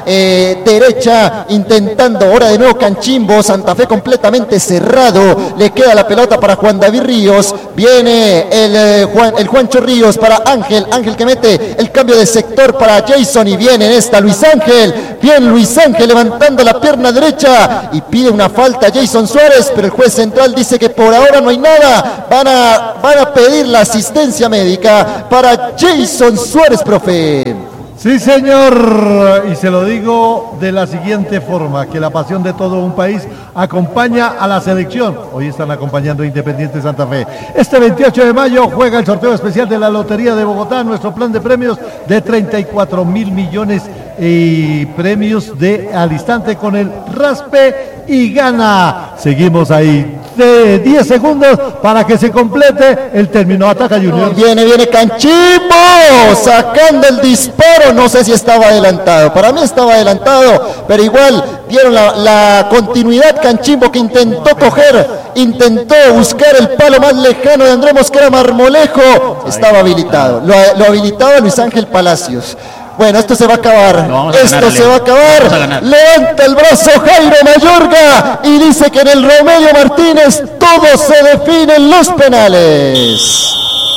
derecha, intentando ahora de nuevo Canchimbo, Santa Fe completamente cerrado, le queda la pelota para Juan David Ríos, viene el Juancho Ríos para Ángel que mete el cambio de sector para Jason y viene en esta Luis Ángel levantando la pierna derecha y pide una falta a Jason Suárez, pero el juez central dice que por ahora no hay nada, van a pedir la asistencia médica para Jason Suárez, profe. Sí, señor, y se lo digo de la siguiente forma, que la pasión de todo un país acompaña a la selección. Hoy están acompañando a Independiente Santa Fe. Este 28 de mayo juega el sorteo especial de la Lotería de Bogotá, nuestro plan de premios de 34 mil millones y premios al instante con el raspe y gana. Seguimos ahí. De 10 segundos para que se complete el término. Ataca Junior. Viene Canchimbo sacando el disparo. No sé si estaba adelantado. Para mí estaba adelantado, pero igual dieron la continuidad. Canchimbo que intentó buscar el palo más lejano de Andrés Mosquera Marmolejo. Estaba habilitado. Lo habilitaba Luis Ángel Palacios. Bueno, esto se va a acabar. Se va a acabar. Levanta el brazo Jairo Mayorga y dice que en el Romelio Martínez todo se define en los penales.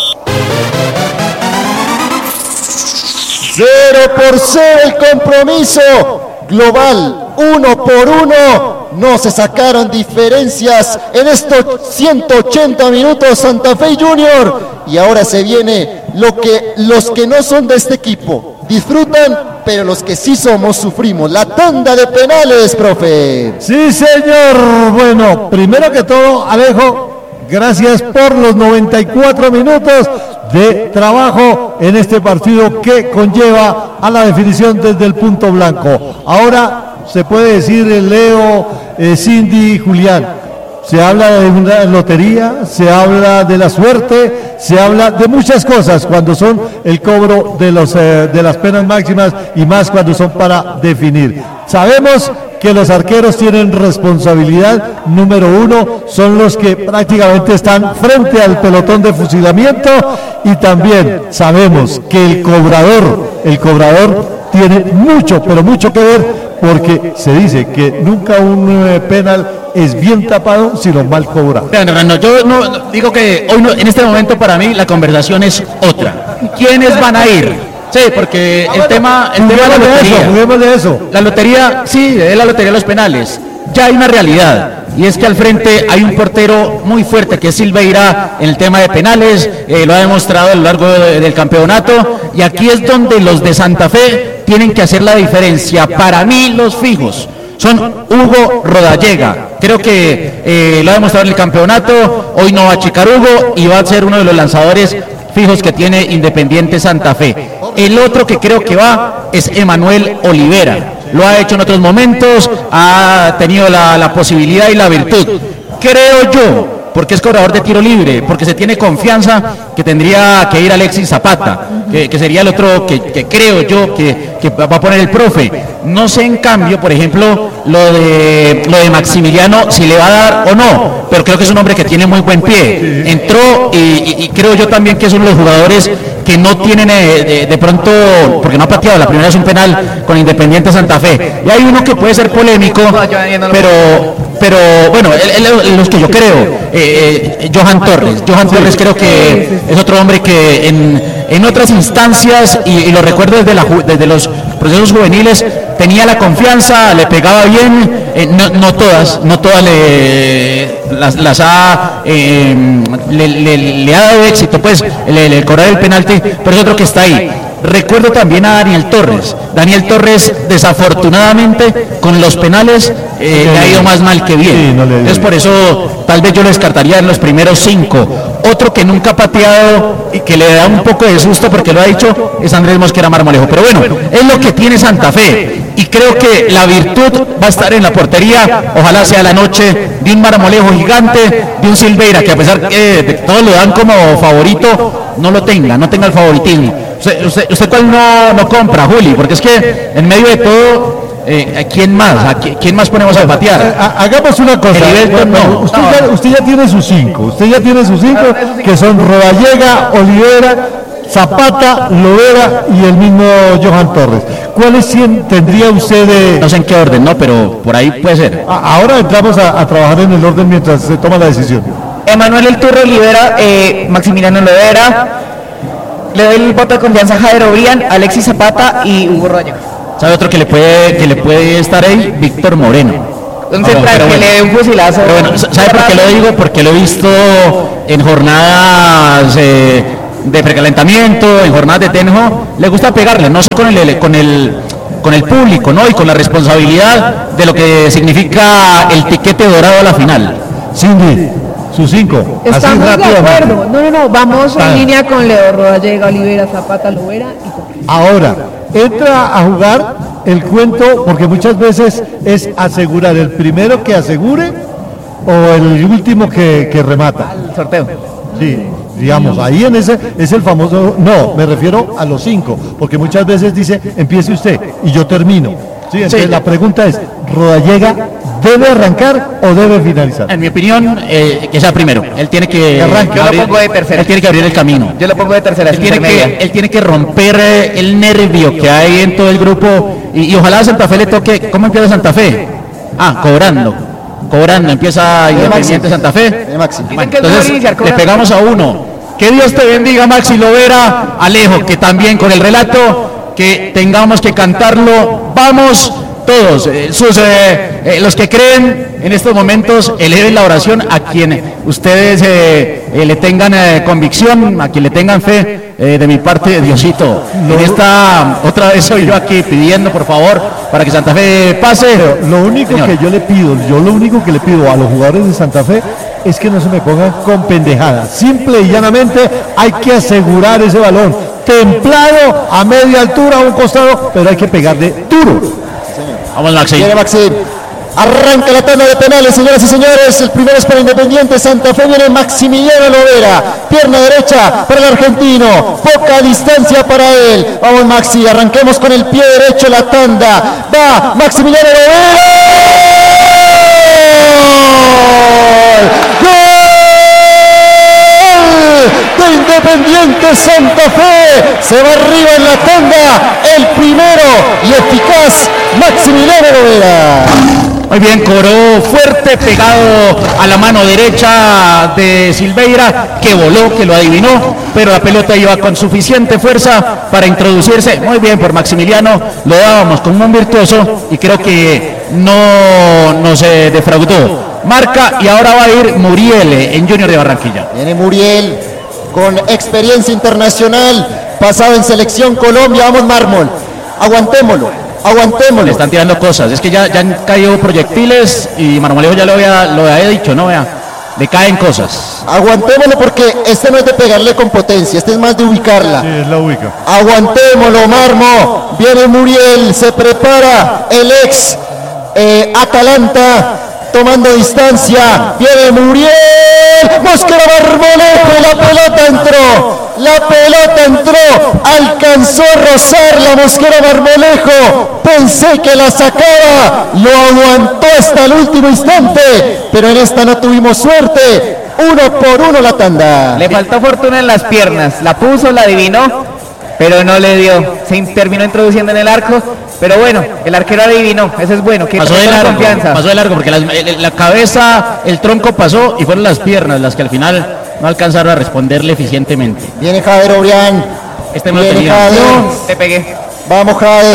0-0 el compromiso global, 1-1. No se sacaron diferencias en estos 180 minutos Santa Fe Junior. Y ahora se viene los que no son de este equipo disfrutan, pero los que sí somos sufrimos. La tanda de penales, profe. Sí, señor. Bueno, primero que todo, Alejo, gracias por los 94 minutos de trabajo en este partido que conlleva a la definición desde el punto blanco. Ahora se puede decir, Leo, Cindy, Julián, se habla de una lotería, se habla de la suerte, se habla de muchas cosas cuando son el cobro de las penas máximas y más cuando son para definir. Sabemos que los arqueros tienen responsabilidad número 1, son los que prácticamente están frente al pelotón de fusilamiento, y también sabemos que el cobrador tiene mucho, pero mucho que ver, porque se dice que nunca un penal es bien tapado sino mal cobrado. Yo no digo que hoy en este momento para mí la conversación es otra. ¿Quiénes van a ir? Sí, porque el tema de la lotería. Juguemos de eso. La lotería, sí, es la lotería de los penales. Ya hay una realidad, y es que al frente hay un portero muy fuerte que es Silveira en el tema de penales, lo ha demostrado a lo largo del campeonato, y aquí es donde los de Santa Fe tienen que hacer la diferencia. Para mí los fijos son Hugo Rodallega, creo que lo ha demostrado en el campeonato, hoy no va a achicar Hugo y va a ser uno de los lanzadores fijos que tiene Independiente Santa Fe. El otro que creo que va es Emanuel Olivera, lo ha hecho en otros momentos, ha tenido la posibilidad y la virtud, creo yo, porque es cobrador de tiro libre, porque se tiene confianza, que tendría que ir Alexis Zapata, que sería el otro que creo yo que va a poner el profe. No sé en cambio, por ejemplo, lo de Maximiliano, si le va a dar o no, pero creo que es un hombre que tiene muy buen pie. Entró y creo yo también que es uno de los jugadores que no tienen de pronto, porque no ha pateado, la primera es un penal con Independiente Santa Fe. Y hay uno que puede ser polémico, pero bueno, los que yo creo, Johan Torres creo que es otro hombre que en otras instancias, y lo recuerdo desde los procesos juveniles tenía la confianza, le pegaba bien, no todas las ha le ha dado éxito, pues, el cobrar el penalti, pero es otro que está ahí. Recuerdo también a Daniel Torres. Daniel Torres, desafortunadamente, con los penales le ha ido más mal que bien. Entonces, por eso, tal vez yo lo descartaría en los primeros 5. Otro que nunca ha pateado y que le da un poco de susto porque lo ha dicho es Andrés Mosquera Marmolejo. Pero bueno, es lo que tiene Santa Fe. Y creo que la virtud va a estar en la portería. Ojalá sea la noche de un Marmolejo gigante, de un Silveira, que a pesar que todos lo dan como favorito, no tenga el favoritismo. ¿Usted cuál no compra, Juli? Porque es que en medio de todo, ¿quién más ponemos a patear? Hagamos una cosa. Usted ya tiene sus 5. Que son Rodallega, Olivera, Zapata, Lovera y el mismo Johan Torres. ¿Cuáles tendría usted de...? No sé en qué orden, pero por ahí puede ser. Ahora entramos a trabajar en el orden mientras se toma la decisión. Emanuel El Turro Olivera, Maximiliano Lovera. Le doy el voto de confianza a Jader Obrián, Alexis Zapata y Hugo Rodallega. ¿Sabe otro que le puede estar ahí? Víctor Moreno. Un central que le dé un fusilazo. Pero bueno, ¿sabe por qué lo digo? Porque lo he visto en jornadas de precalentamiento, en jornadas de Tenjo. Le gusta pegarle, no sé con el público, ¿no? Y con la responsabilidad de lo que significa el tiquete dorado a la final. Cindy, sus 5. Estamos de acuerdo. No, vamos en línea con Leo, Rodallega, Olivera, Zapata, Lovera y Torres. Ahora, entra a jugar el cuento, porque muchas veces es asegurar el primero que asegure o el último que remata. El sorteo. Sí, digamos, ahí en ese es el famoso, no, me refiero a los 5, porque muchas veces dice, empiece usted y yo termino. Sí, entonces la pregunta es, ¿Rodallega debe arrancar o debe finalizar? En mi opinión, que sea primero. Él tiene que yo lo pongo de tercera. Él tiene que abrir el camino. Yo lo pongo de tercera. Él tiene que romper el nervio que hay en todo el grupo y ojalá a Santa Fe le toque. ¿Cómo empieza Santa Fe? Cobrando, empieza Independiente Santa Fe. Bueno, entonces le pegamos a uno. Que Dios te bendiga, Maxi Lovera, Alejo, que también con el relato que tengamos que cantarlo. Vamos todos, los que creen en estos momentos, eleven la oración a quien ustedes le tengan convicción, a quien le tengan fe, de mi parte, Diosito. En esta, otra vez soy yo aquí pidiendo, por favor, para que Santa Fe pase. Pero lo único que yo lo único que le pido a los jugadores de Santa Fe es que no se me pongan con pendejadas. Simple y llanamente hay que asegurar ese balón, templado, a media altura, a un costado, pero hay que pegarle duro. Vamos, Maxi. Viene Maxi. Arranca la tanda de penales, señoras y señores. El primero es para Independiente Santa Fe. Viene Maximiliano Lovera. Pierna derecha para el argentino. Poca distancia para él. Vamos, Maxi. Arranquemos con el pie derecho la tanda. Va Maximiliano Lovera. ¡Gol! De Independiente Santa Fe. Se va arriba en la tanda. El primero y eficaz Maximiliano Lovera. Muy bien, cobró fuerte, pegado a la mano derecha de Silveira, que voló, que lo adivinó, pero la pelota iba con suficiente fuerza para introducirse. Muy bien por Maximiliano, lo dábamos como un virtuoso y creo que no nos defraudó. Marca y ahora va a ir Muriel en Junior de Barranquilla. Viene Muriel con experiencia internacional, pasado en Selección Colombia. Vamos, Mármol, aguantémoslo. Le están tirando cosas, es que ya han caído proyectiles y Marmolejo ya lo había dicho, ¿no? Vea, le caen cosas. Aguantémoslo porque este no es de pegarle con potencia, este es más de ubicarla. Sí, es la ubica. Aguantémoslo, Marmo. Viene Muriel, se prepara el ex Atalanta tomando distancia. Viene Muriel, Mosquera Marmolejo, la pelota entró, alcanzó a rozar la Mosquera Marmolejo, pensé que la sacaba, lo aguantó hasta el último instante, pero en esta no tuvimos suerte. 1-1 la tanda. Le faltó fortuna en las piernas, la puso, la adivinó, pero no le dio. Se terminó introduciendo en el arco, pero bueno, el arquero adivinó, eso es bueno, que pasó de largo porque la cabeza, el tronco pasó y fueron las piernas las que al final no alcanzaron a responderle eficientemente. Viene Jader Obrián. Este me lo tenía. Jader. Te pegué. Vamos, Jader.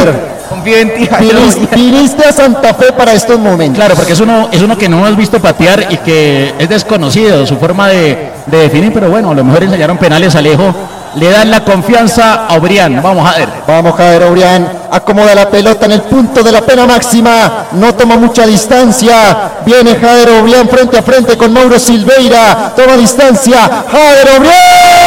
Confío en ti, Jader Obrián. Viniste a Santa Fe para estos momentos. Claro, porque es uno que no hemos visto patear y que es desconocido su forma de definir, pero bueno, a lo mejor enseñaron penales a Alejo. Le dan la confianza a Obrián. Vamos a ver. Vamos, Jader Obrián. Acomoda la pelota en el punto de la pena máxima. No toma mucha distancia. Viene Jader Obrián frente a frente con Mauro Silveira. Toma distancia. Jader Obrián.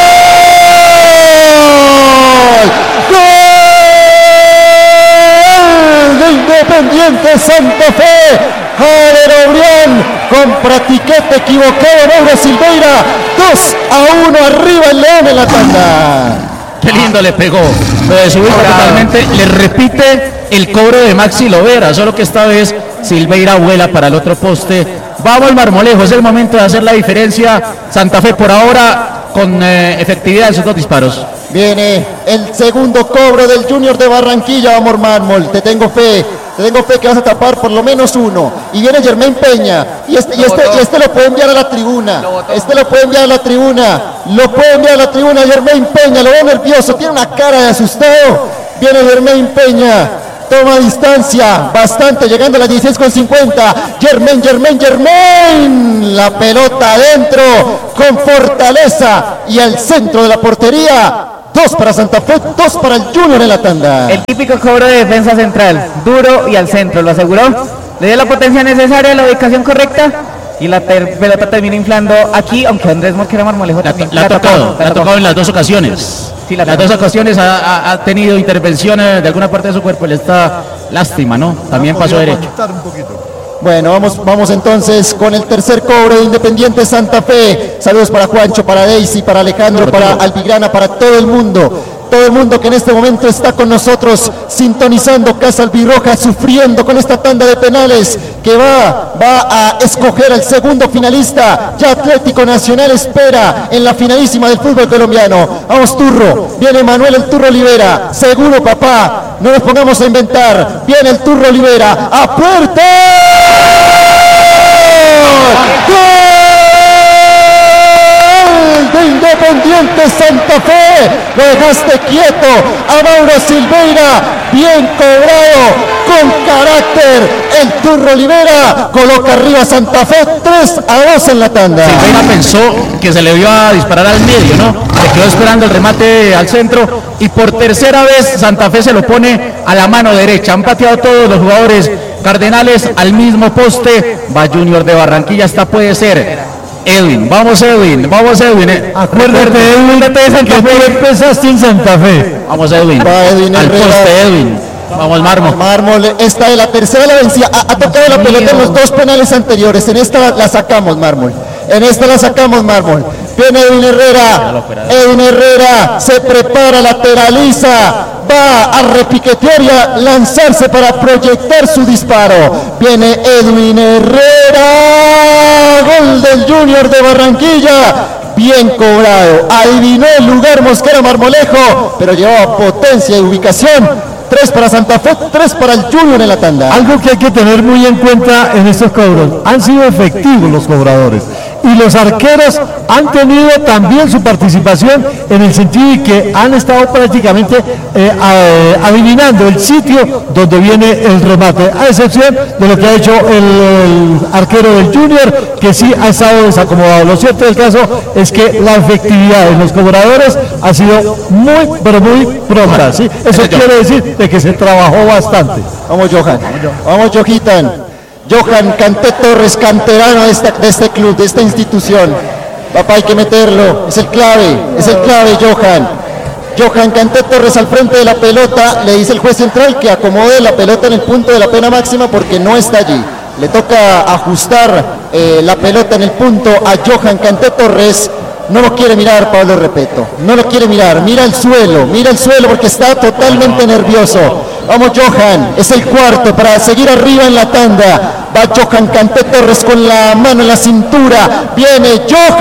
¡Gol de Independiente Santa Fe! Jader Obrián con pratiquete equivocado. Mauro Silveira. 2-1 arriba el León en la tanda. Qué lindo le pegó. Lo desubica totalmente. Le repite el cobro de Maxi Lovera, solo que esta vez Silveira vuela para el otro poste. Vamos, Marmolejo, es el momento de hacer la diferencia. Santa Fe por ahora con efectividad en sus dos disparos. Viene el segundo cobro del Junior de Barranquilla. Vamos, Mármol, te tengo fe que vas a tapar por lo menos uno. Y viene Germain Peña. Y este lo puede enviar a la tribuna. Lo puede enviar a la tribuna Germain Peña. Lo veo nervioso, tiene una cara de asustado. Viene Germain Peña. Toma distancia, bastante, llegando a las 16:50. Germain. La pelota adentro, con fortaleza y al centro de la portería. 2 para Santa Fe, 2 para el Junior en la tanda. El típico cobro de defensa central, duro y al centro, lo aseguró. Le dio la potencia necesaria, la ubicación correcta. Y la pelota termina inflando aquí, aunque Andrés Mosquera Marmolejo también la ha tocado en las dos ocasiones. Sí, las dos ocasiones ha tenido intervenciones de alguna parte de su cuerpo. Le está lástima, ¿no? También pasó derecho. Bueno, vamos entonces con el tercer cobro de Independiente Santa Fe. Saludos para Juancho, para Daisy, para Alejandro, para Albigrana, para todo el mundo. Todo el mundo que en este momento está con nosotros sintonizando Casa Albirroja, sufriendo con esta tanda de penales que va a escoger al segundo finalista. Ya Atlético Nacional espera en la finalísima del fútbol colombiano. Vamos, Turro, viene Manuel el Turro Olivera, seguro, papá, no nos pongamos a inventar. Viene el Turro Olivera, a puerta. ¡Gol de Independiente Santa Fe! Lo dejaste quieto a Mauro Silveira, bien cobrado, con carácter. El Turro Olivera coloca arriba a Santa Fe, 3-2 en la tanda. Silveira pensó que se le iba a disparar al medio, ¿no? Se quedó esperando el remate al centro y por tercera vez Santa Fe se lo pone a la mano derecha. Han pateado todos los jugadores cardenales al mismo poste. Va Junior de Barranquilla, esta puede ser. Edwin. Acuérdate, Edwin, que tú empezaste en Santa Fe. Vamos, Edwin. Va Edwin al Herrera. poste, Edwin. Vamos, Mármol. Mármol, esta de la tercera la vencía. Ha tocado la pelota en los dos penales anteriores. En esta la sacamos, Mármol. Viene Edwin Herrera. Se prepara, lateraliza. Va a repiquetear y a lanzarse para proyectar su disparo. Viene Edwin Herrera. Gol del Junior de Barranquilla. Bien cobrado. Adivinó el lugar Mosquera Marmolejo, pero llevaba potencia y ubicación. 3 para Santa Fe, 3 para el Junior en la tanda. Algo que hay que tener muy en cuenta en estos cobros: han sido efectivos los cobradores y los arqueros han tenido también su participación, en el sentido de que han estado prácticamente adivinando el sitio donde viene el remate, a excepción de lo que ha hecho el arquero del Junior, que sí ha estado desacomodado. Lo cierto del caso es que la efectividad de los cobradores ha sido muy, pero muy pronta, ¿sí? Eso quiere decir de que se trabajó bastante. Vamos, Johan. Vamos, Johitan. Johan Canté Torres, canterano de este club, de esta institución. Papá, hay que meterlo. Es el clave, Johan. Johan Canté Torres al frente de la pelota. Le dice el juez central que acomode la pelota en el punto de la pena máxima porque no está allí. Le toca ajustar la pelota en el punto a Johan Canté Torres. No lo quiere mirar Pablo Repeto, no lo quiere mirar, mira el suelo porque está totalmente nervioso. Vamos, Johan, es el cuarto para seguir arriba en la tanda. Va Johan Canté Torres con la mano en la cintura. Viene Johan.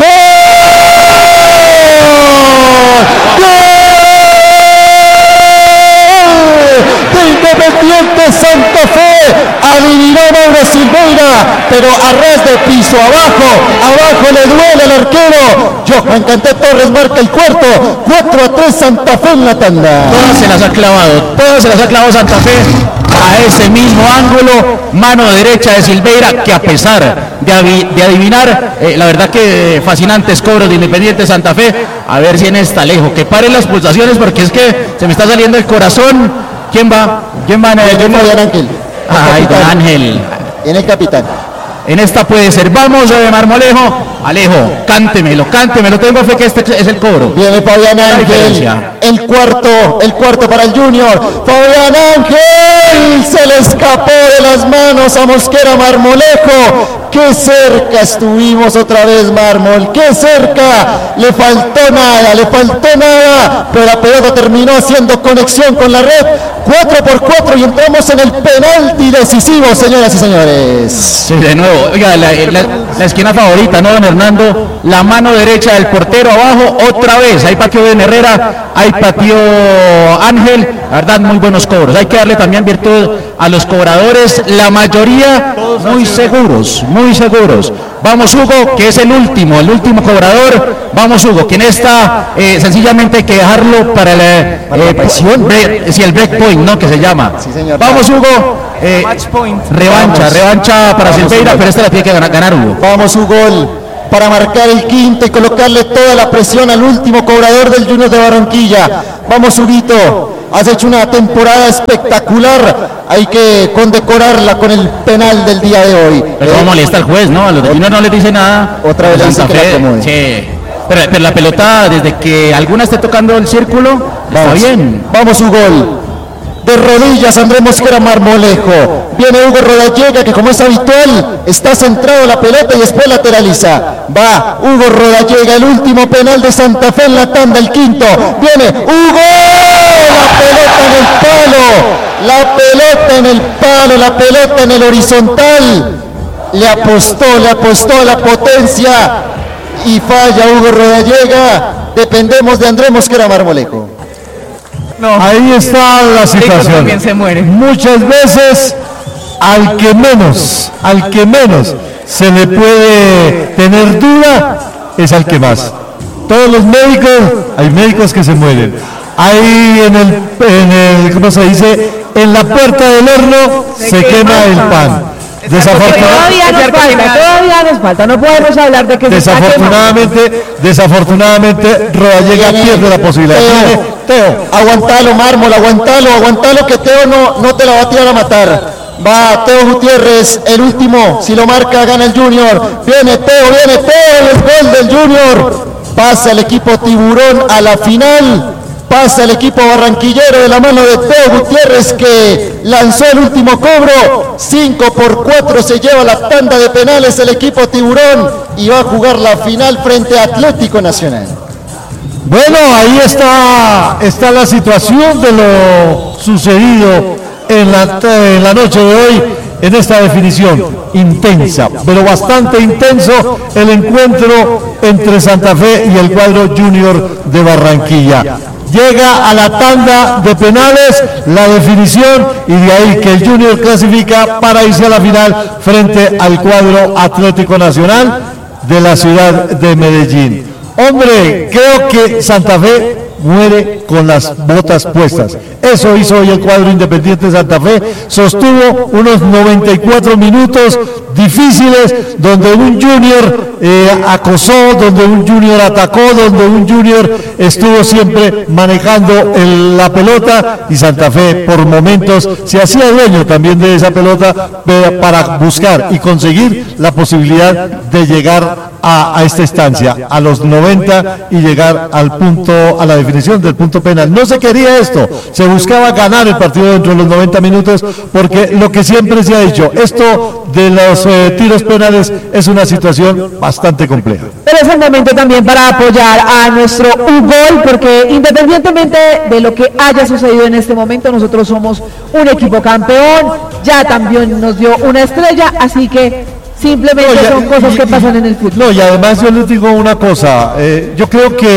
¡Gol! De Independiente Santa Fe. Adivinó Mauro Silveira, pero a ras de piso, abajo le duele al arquero. Johan Canté Torres marca el cuarto. 4-3 Santa Fe en la tanda. Todas se las ha clavado Santa Fe a ese mismo ángulo, mano derecha de Silveira, que a pesar de adivinar, la verdad que fascinantes cobros de Independiente Santa Fe. A ver si en esta Alejo, que paren las pulsaciones porque es que se me está saliendo el corazón. ¿Quién va en el Fabián Ángel. Ay, don Ángel. En el capitán. En esta puede ser. Vamos de Marmolejo. Alejo, cántemelo. Tengo fe que este es el cobro. Viene Fabián Ángel. El cuarto para el Junior. Fabián Ángel. Se le escapó de las manos a Mosquera Marmolejo. Qué cerca estuvimos otra vez, Mármol. Qué cerca. Le faltó nada. Pero la pelota terminó haciendo conexión con la red. 4-4 y entramos en el penalti decisivo, señoras y señores. Sí, de nuevo. Oiga, la esquina favorita, ¿no, don Hernando? La mano derecha del portero abajo, otra vez. Ahí pateó Ben Herrera, ahí pateó Ángel. La verdad, muy buenos cobros. Hay que darle también virtud a los cobradores. La mayoría muy seguros. Vamos, Hugo, que es el último cobrador. Vamos, Hugo, que en esta sencillamente hay que dejarlo para la presión. El break point, ¿no? Que se llama. Sí, señor. Vamos, Hugo. Revancha para Silveira, pero esta la tiene que ganar Hugo. Vamos, Hugo, para marcar el quinto y colocarle toda la presión al último cobrador del Junior de Barranquilla. Vamos, Huguito. Has hecho una temporada espectacular. Hay que condecorarla con el penal del día de hoy. Pero cómo molesta al juez, ¿no? A los de Junior no les dice nada. Otra vez Santa Fe. Sí. Pero la pelota, desde que alguna esté tocando el círculo, está bien. Vamos, Hugo. De rodillas, Andrés Mosquera Marmolejo. Viene Hugo Rodallega, que como es habitual, está centrado la pelota y después lateraliza. Va Hugo Rodallega, el último penal de Santa Fe en la tanda, el quinto. Viene Hugo. La pelota en el horizontal. Le apostó a la potencia y falla Hugo Rodallega. Dependemos de Andrés Mosquera Marmolejo. No. Ahí está la situación. También se muere. Muchas veces al que menos se le puede tener duda es al que más. Todos los médicos, hay médicos que se mueren. Ahí en el ¿cómo se dice? En la puerta del horno se quema el pan. Todavía nos falta, no podemos hablar de que desafortunadamente Rodallega pierde la posibilidad. Teo, aguantalo, Mármol, aguantalo que Teo no te la va a tirar a matar. Va Teo Gutiérrez, el último, si lo marca gana el Junior. Viene Teo, el gol del Junior. Pasa el equipo Tiburón a la final. Pasa el equipo barranquillero de la mano de Teo Gutiérrez, que lanzó el último cobro. 5-4 se lleva la tanda de penales el equipo Tiburón y va a jugar la final frente a Atlético Nacional. Bueno, ahí está la situación de lo sucedido en la noche de hoy, en esta definición intensa, pero bastante intenso el encuentro entre Santa Fe y el cuadro Junior de Barranquilla. Llega a la tanda de penales la definición y de ahí que el Junior clasifica para irse a la final frente al cuadro Atlético Nacional de la ciudad de Medellín. Hombre, creo que Santa Fe muere con las botas puestas. Eso hizo hoy el cuadro Independiente Santa Fe. Sostuvo unos 94 minutos difíciles donde un Junior acosó, donde un Junior atacó, donde un Junior estuvo siempre manejando la pelota y Santa Fe por momentos se hacía dueño también de esa pelota para buscar y conseguir la posibilidad de llegar a esta instancia, a los 90 y llegar al punto, a la definición del punto penal. No se quería esto, se buscaba ganar el partido dentro de los 90 minutos porque lo que siempre se ha dicho, esto de los tiros penales es una situación bastante compleja. Pero es el momento también para apoyar a nuestro Hugo, porque independientemente de lo que haya sucedido en este momento, nosotros somos un equipo campeón, ya también nos dio una estrella, así que simplemente son cosas que pasan en el fútbol. No, y además yo les digo una cosa, yo creo que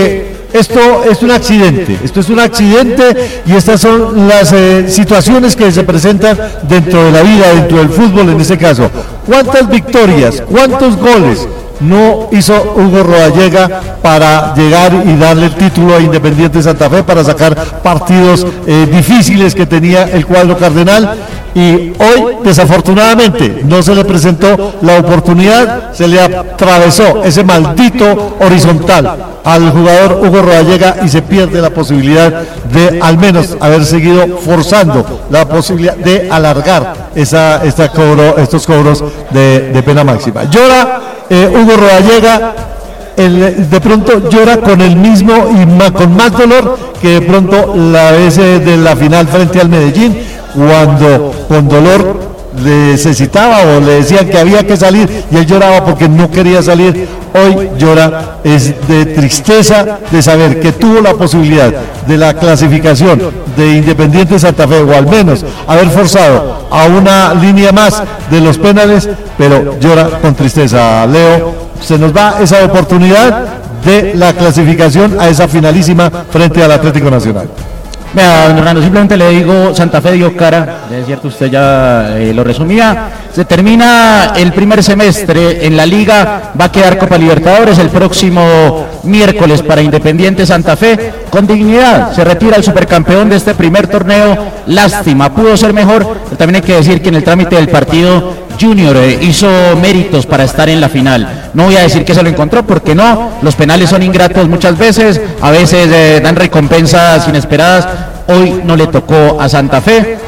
esto es un accidente, y estas son las situaciones que se presentan dentro de la vida, dentro del fútbol en este caso. ¿Cuántas victorias, cuántos goles no hizo Hugo Rodallega para llegar y darle el título a Independiente Santa Fe, para sacar partidos difíciles que tenía el cuadro cardenal? Y hoy desafortunadamente no se le presentó la oportunidad, se le atravesó ese maldito horizontal al jugador Hugo Rodallega y se pierde la posibilidad de al menos haber seguido forzando la posibilidad de alargar estos cobros de pena máxima. Llora Hugo Rodallega, de pronto llora con el mismo y con más dolor que de pronto la vez de la final frente al Medellín, cuando con dolor necesitaba o le decían que había que salir y él lloraba porque no quería salir. Hoy llora es de tristeza de saber que tuvo la posibilidad de la clasificación de Independiente Santa Fe, o al menos haber forzado a una línea más de los penales, pero llora con tristeza. Leo, se nos va esa oportunidad de la clasificación a esa finalísima frente al Atlético Nacional. Vea, don Hernando, simplemente le digo, Santa Fe dio cara, es cierto, usted ya lo resumía. Se termina el primer semestre en la liga, va a quedar Copa Libertadores el próximo miércoles para Independiente Santa Fe, con dignidad, se retira el supercampeón de este primer torneo. Lástima, pudo ser mejor, pero también hay que decir que en el trámite del partido Junior hizo méritos para estar en la final. No voy a decir que se lo encontró, porque no, los penales son ingratos muchas veces, a veces dan recompensas inesperadas. Hoy no le tocó a Santa Fe,